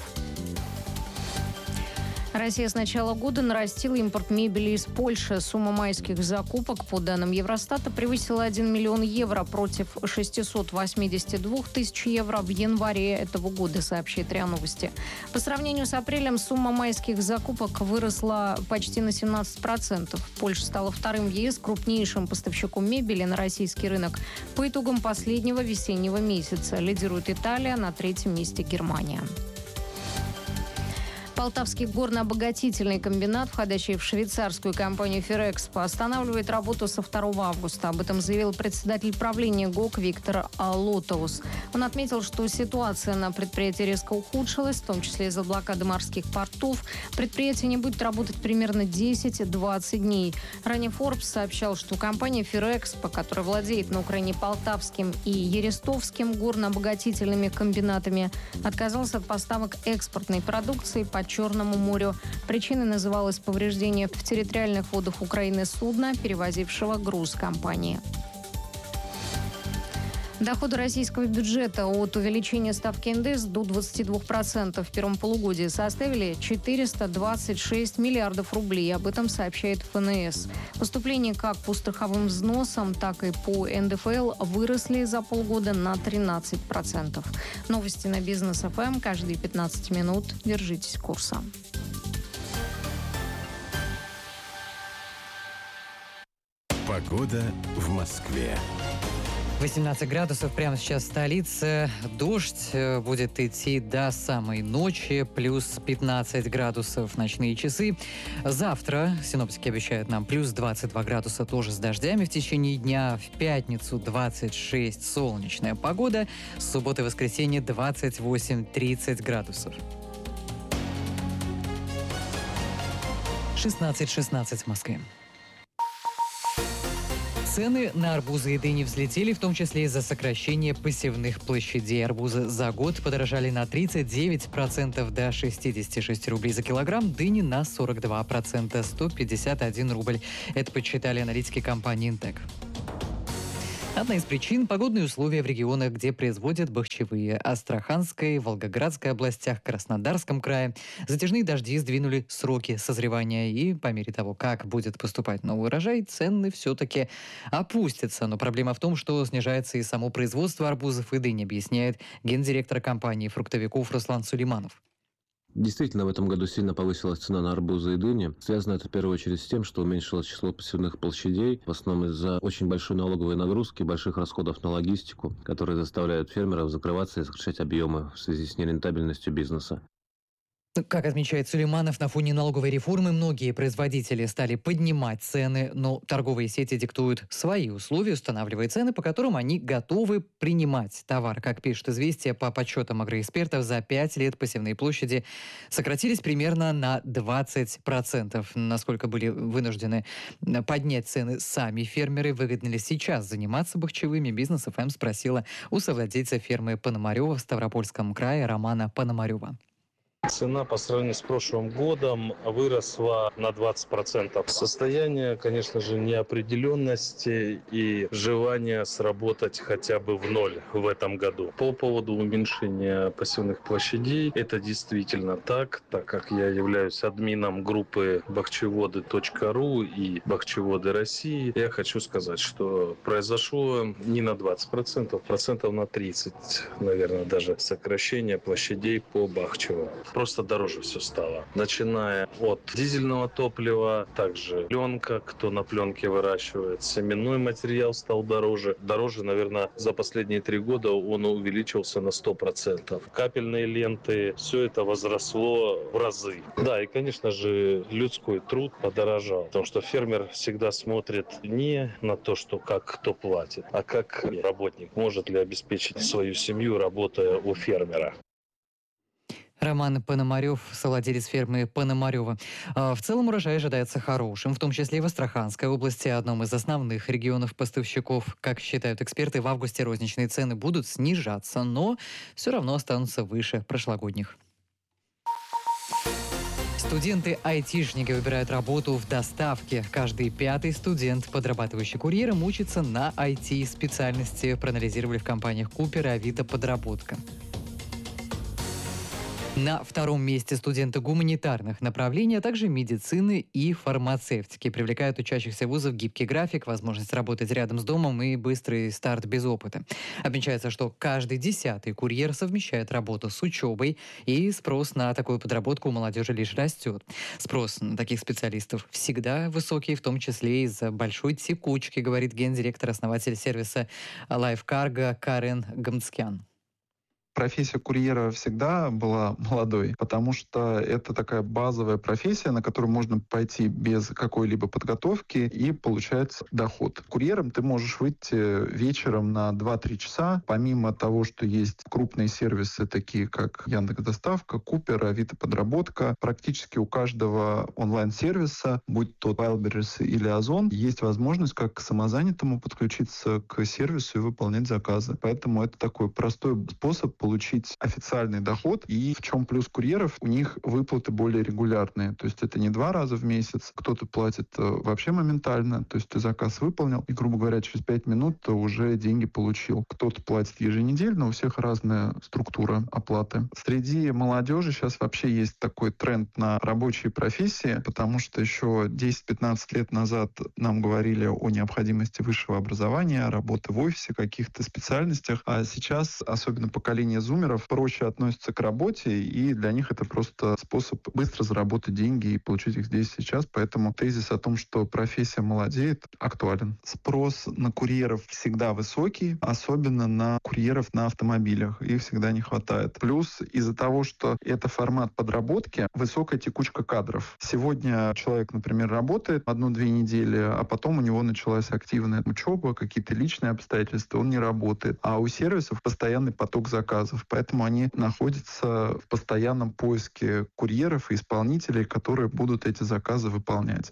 Speaker 15: Россия с начала года нарастила импорт мебели из Польши. Сумма майских закупок, по данным Евростата, превысила 1 миллион евро против 682 тысяч евро в январе этого года, сообщает РИА Новости. По сравнению с апрелем сумма майских закупок выросла почти на 17%. Польша стала вторым в ЕС крупнейшим поставщиком мебели на российский рынок по итогам последнего весеннего месяца. Лидирует Италия, на третьем месте Германия. Полтавский горно-обогатительный комбинат, входящий в швейцарскую компанию «Феррэкспо», останавливает работу со 2 августа. Об этом заявил председатель правления ГОК Виктор Лотоус. Он отметил, что ситуация на предприятии резко ухудшилась, в том числе из-за блокады морских портов. Предприятие не будет работать примерно 10-20 дней. Ранее Forbes сообщал, что компания «Феррэкспо», которая владеет на Украине Полтавским и Ерестовским горно-обогатительными комбинатами, отказался от поставок экспортной продукции по Черному морю. Причиной называлось повреждение в территориальных водах Украины судна, перевозившего груз компании. Доходы российского бюджета от увеличения ставки НДС до 22% в первом полугодии составили 426 миллиардов рублей. Об этом сообщает ФНС. Поступления как по страховым взносам, так и по НДФЛ выросли за полгода на 13%. Новости на Бизнес ФМ каждые 15 минут. Держитесь курса.
Speaker 3: Погода в Москве.
Speaker 1: 18 градусов прямо сейчас в столице. Дождь будет идти до самой ночи. Плюс 15 градусов ночные часы. Завтра синоптики обещают нам плюс 22 градуса тоже с дождями в течение дня. В пятницу 26 солнечная погода. С субботы и воскресенье 28-30 градусов. 16 в Москве. Цены на арбузы и дыни взлетели, в том числе из-за сокращения посевных площадей. Арбузы за год подорожали на 39% до 66 рублей за килограмм, дыни на 42%, 151 рубль. Это подсчитали аналитики компании «Интек». Одна из причин – погодные условия в регионах, где производят бахчевые. Астраханской, Волгоградской областях, Краснодарском крае. Затяжные дожди сдвинули сроки созревания. И по мере того, как будет поступать новый урожай, цены все-таки опустятся. Но проблема в том, что снижается и само производство арбузов и дынь, объясняет гендиректор компании фруктовиков Руслан Сулейманов.
Speaker 2: Действительно, в этом году сильно повысилась цена на арбузы и дыни. Связано это в первую очередь с тем, что уменьшилось число посевных площадей, в основном из-за очень большой налоговой нагрузки, больших расходов на логистику, которые заставляют фермеров закрываться и сокращать объемы в связи с нерентабельностью бизнеса.
Speaker 1: Как отмечает Сулейманов, на фоне налоговой реформы многие производители стали поднимать цены, но торговые сети диктуют свои условия, устанавливая цены, по которым они готовы принимать товар. Как пишет «Известия», по подсчетам агроэкспертов, за 5 лет посевные площади сократились примерно на 20%. Насколько были вынуждены поднять цены сами фермеры, выгодно ли сейчас заниматься бахчевыми, Бизнес ФМ спросила у совладельца фермы Пономарева в Ставропольском крае Романа Пономарева.
Speaker 22: Цена по сравнению с прошлым годом выросла на 20%. Состояние, конечно же, неопределенности и желание сработать хотя бы в ноль в этом году. По поводу уменьшения посевных площадей, это действительно так как я являюсь админом группы бахчеводы.ру и Бахчеводы России. Я хочу сказать, что произошло не на 20%, процентов на 30%, наверное, даже сокращение площадей по Бахчеву. Просто дороже все стало. Начиная от дизельного топлива, также пленка, кто на пленке выращивает, семенной материал стал дороже. Дороже, наверное, за последние 3 года он увеличился на 100%. Капельные ленты, все это возросло в разы. Да, и, конечно же, людской труд подорожал, потому что фермер всегда смотрит не на то, что как кто платит, а как работник может ли обеспечить свою семью, работая у фермера.
Speaker 1: Роман Пономарев, совладелец фермы Пономарева. В целом урожай ожидается хорошим, в том числе и в Астраханской области, одном из основных регионов поставщиков. Как считают эксперты, в августе розничные цены будут снижаться, но все равно останутся выше прошлогодних. Студенты-айтишники выбирают работу в доставке. Каждый 5-й студент, подрабатывающий курьером, учится на IT-специальности, проанализировали в компаниях Купер и Авито «Подработка». На 2-м месте студенты гуманитарных направлений, а также медицины и фармацевтики. Привлекают учащихся вузов гибкий график, возможность работать рядом с домом и быстрый старт без опыта. Отмечается, что каждый 10-й курьер совмещает работу с учебой, и спрос на такую подработку у молодежи лишь растет. Спрос на таких специалистов всегда высокий, в том числе из-за большой текучки, говорит гендиректор, основатель сервиса LifeCargo Карен Гамцкян.
Speaker 4: Профессия курьера всегда была молодой, потому что это такая базовая профессия, на которую можно пойти без какой-либо подготовки и получается доход. Курьером ты можешь выйти вечером на 2-3 часа. Помимо того, что есть крупные сервисы, такие как Яндекс.Доставка, Купер, Авито Подработка, практически у каждого онлайн-сервиса, будь то Wildberries или Озон, есть возможность как к самозанятому подключиться к сервису и выполнять заказы. Поэтому это такой простой способ получить официальный доход. И в чем плюс курьеров? У них выплаты более регулярные. То есть это не 2 раза в месяц. Кто-то платит вообще моментально. То есть ты заказ выполнил, и, грубо говоря, через 5 минут ты уже деньги получил. Кто-то платит еженедельно, у всех разная структура оплаты. Среди молодежи сейчас вообще есть такой тренд на рабочие профессии, потому что еще 10-15 лет назад нам говорили о необходимости высшего образования, работы в офисе, каких-то специальностях. А сейчас, особенно поколение зумеров, проще относятся к работе, и для них это просто способ быстро заработать деньги и получить их здесь сейчас. Поэтому тезис о том, что профессия молодеет, актуален. Спрос на курьеров всегда высокий, особенно на курьеров на автомобилях. Их всегда не хватает. Плюс из-за того, что это формат подработки, высокая текучка кадров. Сегодня человек, например, работает 1-2 недели, а потом у него началась активная учеба, какие-то личные обстоятельства, он не работает. А у сервисов постоянный поток заказов. Поэтому они находятся в постоянном поиске курьеров и исполнителей, которые будут эти заказы выполнять.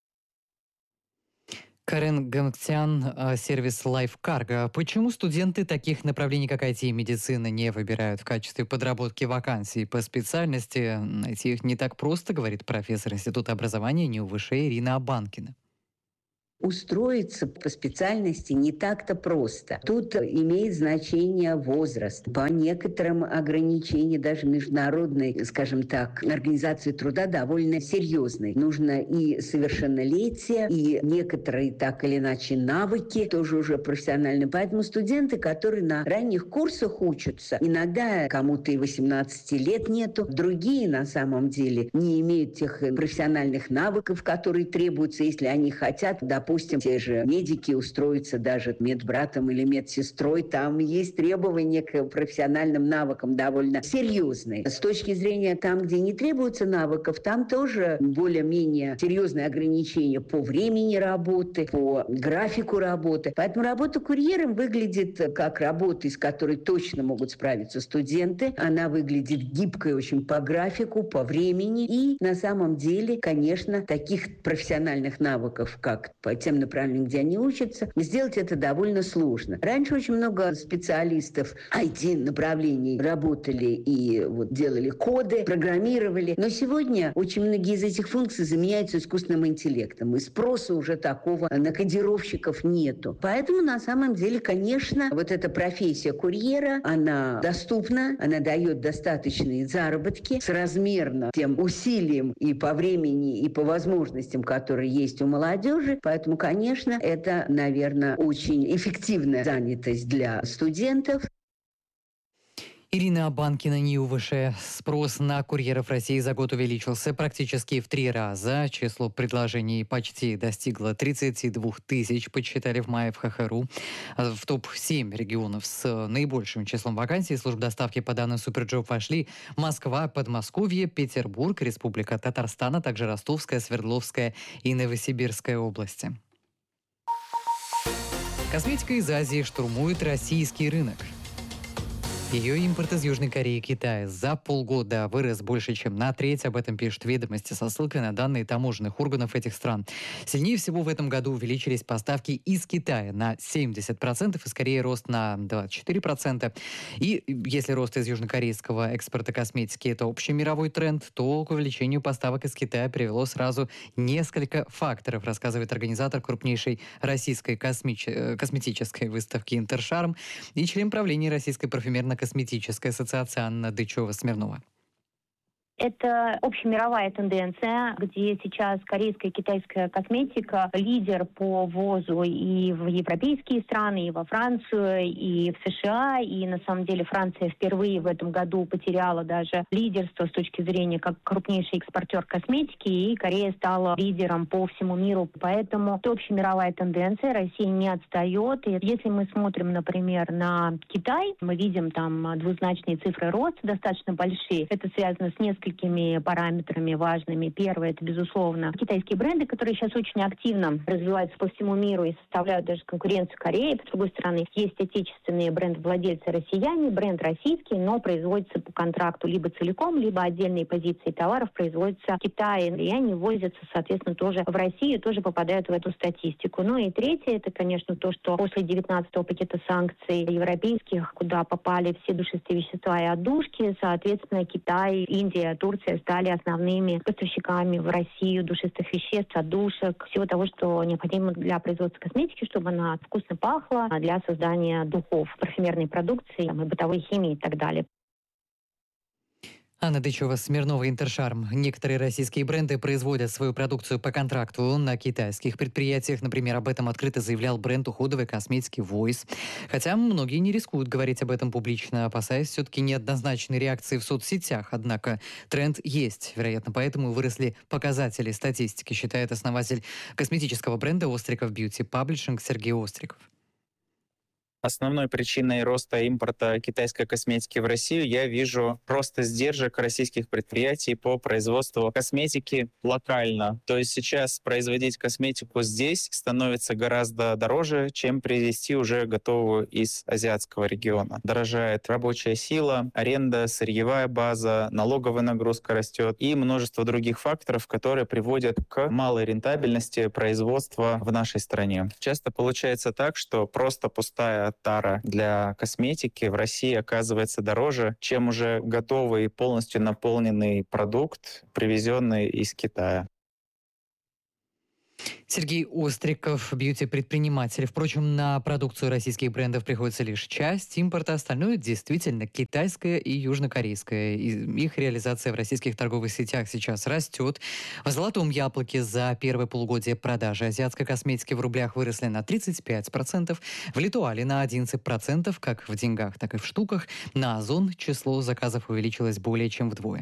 Speaker 1: Карен Ганктян, сервис Life Cargo. Почему студенты таких направлений, как IT и медицина, не выбирают в качестве подработки вакансий по специальности? Найти их не так просто, говорит профессор Института образования НИУ-ВШ Ирина Абанкина.
Speaker 5: Устроиться по специальности не так-то просто. Тут имеет значение возраст. По некоторым ограничениям, даже международной, скажем так, организации труда довольно серьезной. Нужно и совершеннолетие, и некоторые так или иначе навыки, тоже уже профессиональные. Поэтому студенты, которые на ранних курсах учатся, иногда кому-то и 18 лет нету, другие на самом деле не имеют тех профессиональных навыков, которые требуются, если они хотят, допустим, те же медики устроиться даже медбратом или медсестрой, там есть требования к профессиональным навыкам довольно серьезные. С точки зрения там, где не требуется навыков, там тоже более-менее серьезные ограничения по времени работы, по графику работы. Поэтому работа курьером выглядит как работа, из которой точно могут справиться студенты. Она выглядит гибкой очень по графику, по времени. И на самом деле, конечно, таких профессиональных навыков, как по тем направлениям, где они учатся, сделать это довольно сложно. Раньше очень много специалистов IT-направлений работали и вот делали коды, программировали. Но сегодня очень многие из этих функций заменяются искусственным интеллектом. И спроса уже такого на кодировщиков нету. Поэтому на самом деле, конечно, вот эта профессия курьера, она доступна, она дает достаточные заработки соразмерно тем усилиям и по времени, и по возможностям, которые есть у молодежи. Поэтому, конечно, это, наверное, очень эффективная занятость для студентов.
Speaker 1: Ирина Абанкина, НИУ-ВШ. Спрос на курьеров России за год увеличился практически в 3 раза. Число предложений почти достигло 32 тысяч, подсчитали в мае в ХХРУ. В топ-7 регионов с наибольшим числом вакансий служб доставки по данным Суперджоп вошли Москва, Подмосковье, Петербург, Республика Татарстан, а также Ростовская, Свердловская и Новосибирская области. Косметика из Азии штурмует российский рынок. Ее импорт из Южной Кореи и Китая за полгода вырос больше, чем на треть. Об этом пишут «Ведомости» со ссылкой на данные таможенных органов этих стран. Сильнее всего в этом году увеличились поставки из Китая на 70% и скорее рост на 24%. И если рост из южнокорейского экспорта косметики – это общий мировой тренд, то к увеличению поставок из Китая привело сразу несколько факторов, рассказывает организатор крупнейшей российской косметической выставки «Интершарм» и член правления Российской парфюмерно-косметической ассоциации Анна Дычева-Смирнова.
Speaker 6: Это общемировая тенденция, где сейчас корейская и китайская косметика лидер по ввозу и в европейские страны, и во Францию, и в США. И на самом деле Франция впервые в этом году потеряла даже лидерство с точки зрения как крупнейший экспортер косметики, и Корея стала лидером по всему миру. Поэтому это общемировая тенденция, Россия не отстает. И если мы смотрим, например, на Китай, мы видим там двузначные цифры роста достаточно большие. Это связано с несколькими параметрами важными. Первое, это, безусловно, китайские бренды, которые сейчас очень активно развиваются по всему миру и составляют даже конкуренцию Корее. С другой стороны, есть отечественные брендовладельцы россияне, бренд российский, но производится по контракту либо целиком, либо отдельные позиции товаров производятся в Китае. И они возятся, соответственно, тоже в Россию, тоже попадают в эту статистику. Ну и третье, это, конечно, то, что после 19-го пакета санкций европейских, куда попали все душистые вещества и отдушки, соответственно, Китай, Индия, Турция стали основными поставщиками в Россию душистых веществ, отдушек, всего того, что необходимо для производства косметики, чтобы она вкусно пахла, для создания духов, парфюмерной продукции, и бытовой химии и так далее.
Speaker 1: Анна Дычева, Смирнова, Интершарм. Некоторые российские бренды производят свою продукцию по контракту на китайских предприятиях. Например, об этом открыто заявлял бренд уходовой косметики Voice. Хотя многие не рискуют говорить об этом публично, опасаясь все-таки неоднозначной реакции в соцсетях. Однако тренд есть. Вероятно, поэтому выросли показатели статистики, считает основатель косметического бренда Остриков Beauty Publishing Сергей Остриков.
Speaker 8: Основной причиной роста импорта китайской косметики в Россию я вижу рост издержек российских предприятий по производству косметики локально. То есть сейчас производить косметику здесь становится гораздо дороже, чем привезти уже готовую из азиатского региона. Дорожает рабочая сила, аренда, сырьевая база, налоговая нагрузка растет и множество других факторов, которые приводят к малой рентабельности производства в нашей стране. Часто получается так, что просто пустая тара для косметики в России оказывается дороже, чем уже готовый, полностью наполненный продукт, привезенный из Китая.
Speaker 1: Сергей Остриков, бьюти-предприниматель. Впрочем, на продукцию российских брендов приходится лишь часть импорта, остальное действительно китайское и южнокорейское. Их реализация в российских торговых сетях сейчас растет. В «Золотом яблоке» за первое полугодие продажи азиатской косметики в рублях выросли на 35%, в Литуале на 11%, как в деньгах, так и в штуках. На Озон число заказов увеличилось более чем вдвое.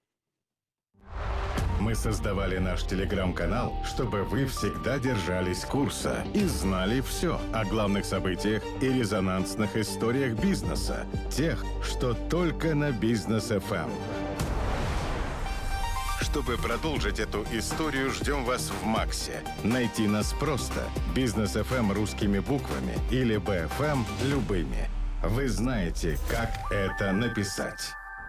Speaker 3: Мы создавали наш телеграм-канал, чтобы вы всегда держались курса и знали все о главных событиях и резонансных историях бизнеса. Тех, что только на Бизнес ФМ. Чтобы продолжить эту историю, ждем вас в Максе. Найти нас просто. Бизнес ФМ русскими буквами или БФМ любыми. Вы знаете, как это написать.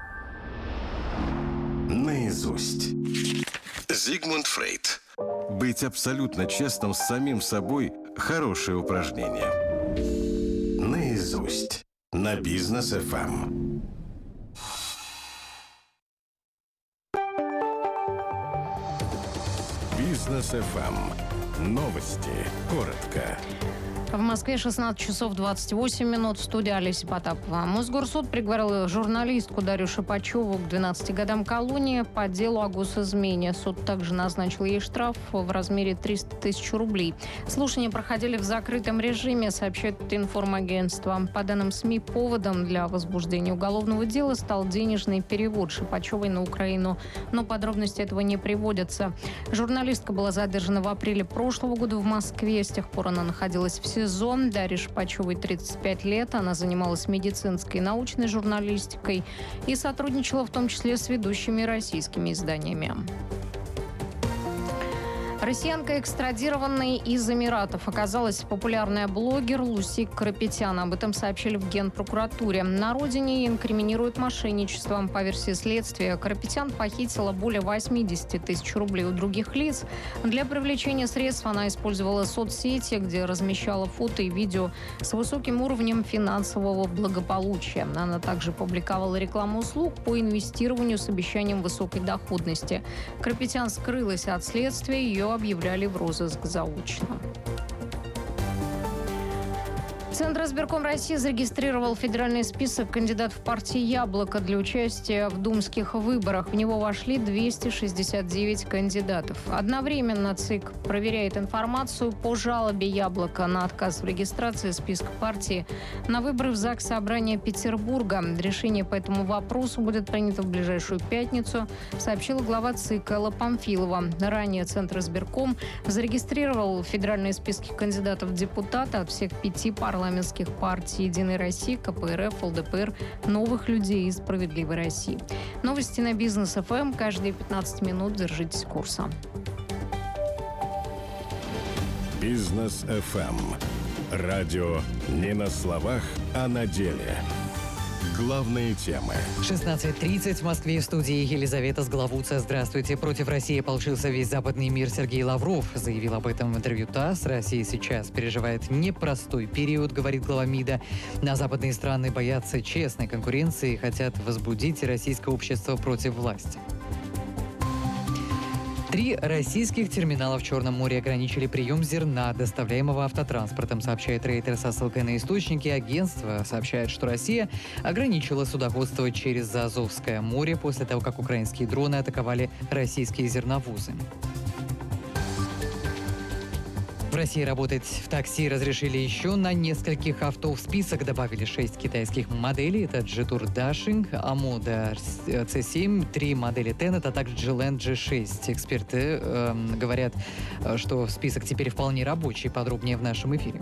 Speaker 3: Наизусть. Зигмунд Фрейд. Быть абсолютно честным с самим собой – хорошее упражнение. Наизусть. На Бизнес ФМ. Бизнес ФМ. Новости. Коротко.
Speaker 15: В Москве 16 часов 28 минут. В студии Олеся Потапова. Мосгорсуд приговорил журналистку Дарью Шипачеву к 12 годам колонии по делу о госизмене. Суд также назначил ей штраф в размере 300 тысяч рублей. Слушания проходили в закрытом режиме, сообщает информагентство. По данным СМИ, поводом для возбуждения уголовного дела стал денежный перевод Шипачевой на Украину. Но подробности этого не приводятся. Журналистка была задержана в апреле прошлого года в Москве. С тех пор она находилась в СИЗО. Дарье Шипачевой 35 лет. Она занималась медицинской и научной журналистикой и сотрудничала в том числе с ведущими российскими изданиями. Россиянка, экстрадированная из Эмиратов, оказалась популярная блогер Луси Карапетян. Об этом сообщили в Генпрокуратуре. На родине ей инкриминируют мошенничество. По версии следствия, Карапетян похитила более 80 тысяч рублей у других лиц. Для привлечения средств она использовала соцсети, где размещала фото и видео с высоким уровнем финансового благополучия. Она также публиковала рекламу услуг по инвестированию с обещанием высокой доходности. Карапетян скрылась от следствия, ее объявляли в розыск заочно. Центр избирком России зарегистрировал федеральный список кандидатов партии «Яблоко» для участия в думских выборах. В него вошли 269 кандидатов. Одновременно ЦИК проверяет информацию по жалобе «Яблоко» на отказ в регистрации списка партии на выборы в ЗАГС Собрания Петербурга. Решение по этому вопросу будет принято в ближайшую пятницу, сообщила глава ЦИК Элла Памфилова. Ранее Центр избирком зарегистрировал федеральные списки кандидатов в депутаты от всех 5 парламентских партий «Единой России», КПРФ, ЛДПР, «Новых людей» и «Справедливой России». Новости на Бизнес ФМ. Каждые 15 минут держитесь курса.
Speaker 3: Бизнес ФМ. Радио не на словах, а на деле. Главные темы.
Speaker 1: 16:30 в Москве, в студии Елизавета Сглавуца. Здравствуйте. Против России ополчился весь западный мир. Сергей Лавров заявил об этом в интервью ТАСС. Россия сейчас переживает непростой период, говорит глава МИДа. На западные страны боятся честной конкуренции и хотят возбудить российское общество против власти. 3 российских терминала в Черном море ограничили прием зерна, доставляемого автотранспортом, сообщает Рейтер со ссылкой на источники. Агентство сообщает, что Россия ограничила судоходство через Азовское море после того, как украинские дроны атаковали российские зерновозы. В России работать в такси разрешили еще на нескольких авто. В список добавили 6 китайских моделей. Это Jetour Dashing, Amoda C7, 3 модели Tenet, а также G-Land G6. Эксперты говорят, что список теперь вполне рабочий. Подробнее в нашем эфире.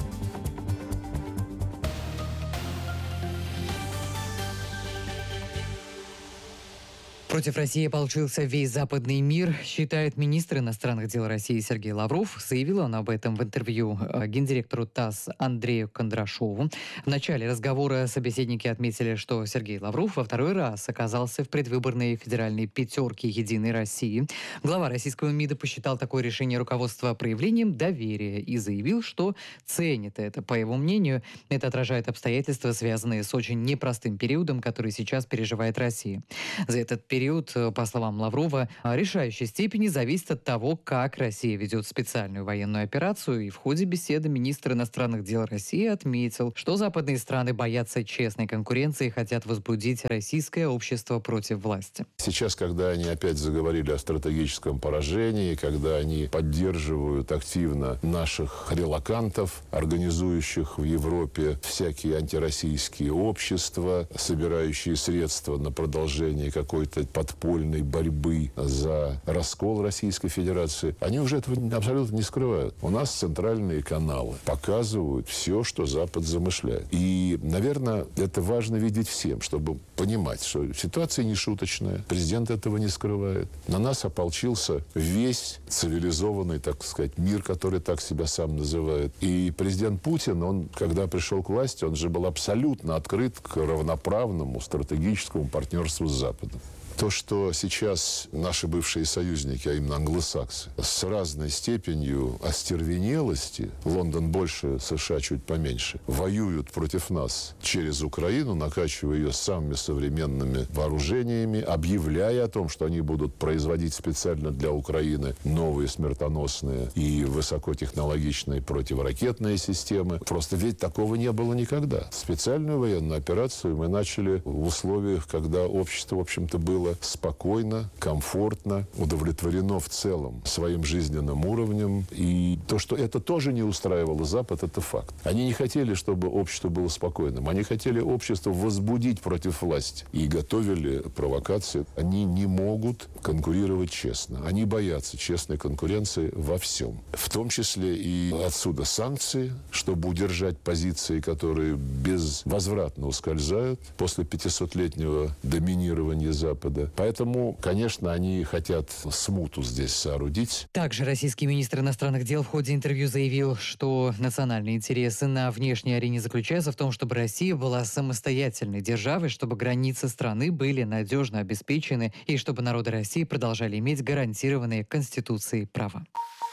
Speaker 1: Против России ополчился весь западный мир, считает министр иностранных дел России Сергей Лавров. Заявил он об этом в интервью гендиректору ТАСС Андрею Кондрашову. В начале разговора собеседники отметили, что Сергей Лавров во второй раз оказался в предвыборной федеральной пятерке «Единой России». Глава российского МИДа посчитал такое решение руководства проявлением доверия и заявил, что ценит это. По его мнению, это отражает обстоятельства, связанные с очень непростым периодом, который сейчас переживает Россия. За этот период, по словам Лаврова, в решающей степени зависит от того, как Россия ведет специальную военную операцию. И в ходе беседы министр иностранных дел России отметил, что западные страны боятся честной конкуренции и хотят возбудить российское общество против власти.
Speaker 9: Сейчас, когда они опять заговорили о стратегическом поражении, когда они поддерживают активно наших релокантов, организующих в Европе всякие антироссийские общества, собирающие средства на продолжение какой-то подпольной борьбы за раскол Российской Федерации, они уже этого абсолютно не скрывают. У нас центральные каналы показывают все, что Запад замышляет. И, наверное, это важно видеть всем, чтобы понимать, что ситуация не шуточная. Президент этого не скрывает. На нас ополчился весь цивилизованный, так сказать, мир, который так себя сам называет. И президент Путин, он, когда пришел к власти, он же был абсолютно открыт к равноправному стратегическому партнерству с Западом. То, что сейчас наши бывшие союзники, а именно англосаксы, с разной степенью остервенелости, Лондон больше, США чуть поменьше, воюют против нас через Украину, накачивая ее самыми современными вооружениями, объявляя о том, что они будут производить специально для Украины новые смертоносные и высокотехнологичные противоракетные системы. Просто ведь такого не было никогда. Специальную военную операцию мы начали в условиях, когда общество, в общем-то, было спокойно, комфортно, удовлетворено в целом своим жизненным уровнем. И то, что это тоже не устраивало Запад, это факт. Они не хотели, чтобы общество было спокойным. Они хотели общество возбудить против власти. И готовили провокации. Они не могут конкурировать честно. Они боятся честной конкуренции во всем. В том числе и отсюда санкции, чтобы удержать позиции, которые безвозвратно ускользают после 500-летнего доминирования Запада. Поэтому, конечно, они хотят смуту здесь соорудить.
Speaker 1: Также российский министр иностранных дел в ходе интервью заявил, что национальные интересы на внешней арене заключаются в том, чтобы Россия была самостоятельной державой, чтобы границы страны были надежно обеспечены и чтобы народы России продолжали иметь гарантированные Конституцией права.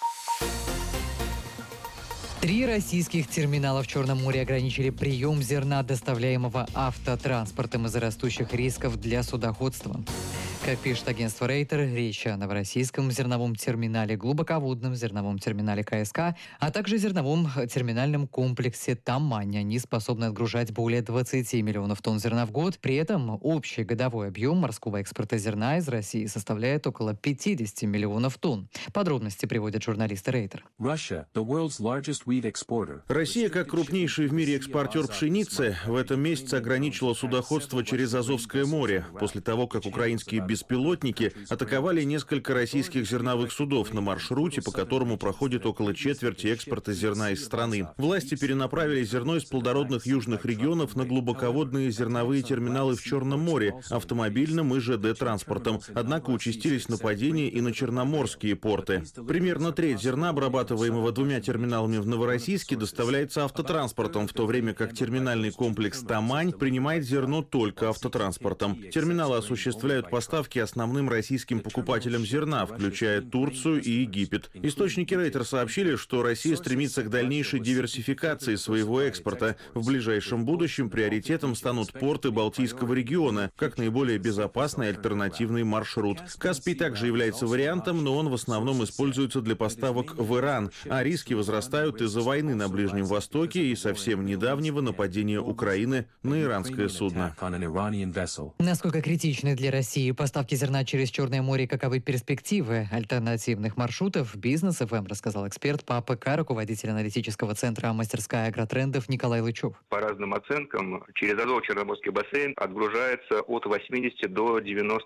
Speaker 1: 3 российских терминала в Черном море ограничили прием зерна, доставляемого автотранспортом из-за растущих рисков для судоходства. Как пишет агентство Рейтер, речь о новороссийском зерновом терминале, глубоководном зерновом терминале КСК, а также зерновом терминальном комплексе Тамань. Они способны отгружать более 20 миллионов тонн зерна в год. При этом общий годовой объем морского экспорта зерна из России составляет около 50 миллионов тонн. Подробности приводят журналисты Рейтер.
Speaker 10: Россия, как крупнейший в мире экспортер пшеницы, в этом месяце ограничила судоходство через Азовское море, после того, как украинские беспилотники атаковали несколько российских зерновых судов на маршруте, по которому проходит около четверти экспорта зерна из страны. Власти перенаправили зерно из плодородных южных регионов на глубоководные зерновые терминалы в Черном море, автомобильным и ЖД-транспортом. Однако участились нападения и на черноморские порты. Примерно треть зерна, обрабатываемого двумя терминалами в Новороссийске, доставляется автотранспортом, в то время как терминальный комплекс «Тамань» принимает зерно только автотранспортом. Терминалы осуществляют поставки основным российским покупателям зерна, включая Турцию и Египет. Источники Рейтер сообщили, что Россия стремится к дальнейшей диверсификации своего экспорта. В ближайшем будущем приоритетом станут порты Балтийского региона, как наиболее безопасный альтернативный маршрут. Каспий также является вариантом, но он в основном используется для поставок в Иран, а риски возрастают из-за войны на Ближнем Востоке и совсем недавнего нападения Украины на иранское судно.
Speaker 1: Насколько критичны для России поставки зерна через Черное море, каковы перспективы альтернативных маршрутов? Бизнес ФМ рассказал эксперт по АПК, руководитель аналитического центра «Мастерская агротрендов» Николай Лычев.
Speaker 11: По разным оценкам, через Азово-Черноморский бассейн отгружается от 80 до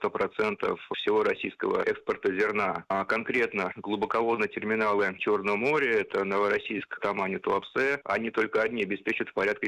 Speaker 11: 90% всего российского экспорта зерна. А конкретно глубоководные терминалы Черного моря, это Новороссийск, Тамань и Туапсе, они только одни обеспечат порядка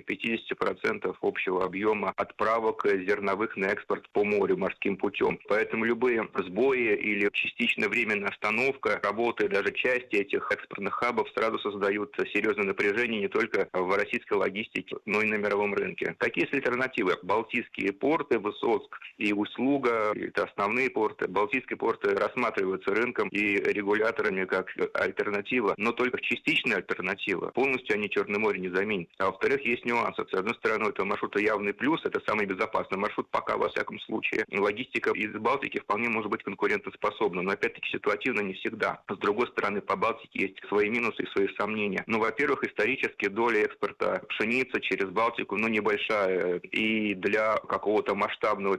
Speaker 11: 50% общего объема отправок зерновых на экспорт по морю морским путем. Поэтому любые сбои или частичная временная остановка работы даже части этих экспортных хабов сразу создают серьезное напряжение не только в российской логистике, но и на мировом рынке. Какие есть альтернативы? Балтийские порты, Высоцк и Усть-Луга, это основные порты. Балтийские порты рассматриваются рынком и регуляторами как альтернатива, но только частичная альтернатива. Полностью они Черное море не заменят. А во-вторых, есть нюансы. С одной стороны, это маршрута явный плюс, это самый безопасный маршрут, пока во всяком случае. Логистика из Балтики вполне может быть конкурентоспособна, но опять-таки ситуативно не всегда. С другой стороны, по Балтике есть свои минусы и свои сомнения. Ну, во-первых, исторически доля экспорта пшеницы через Балтику, небольшая. И для какого-то масштабного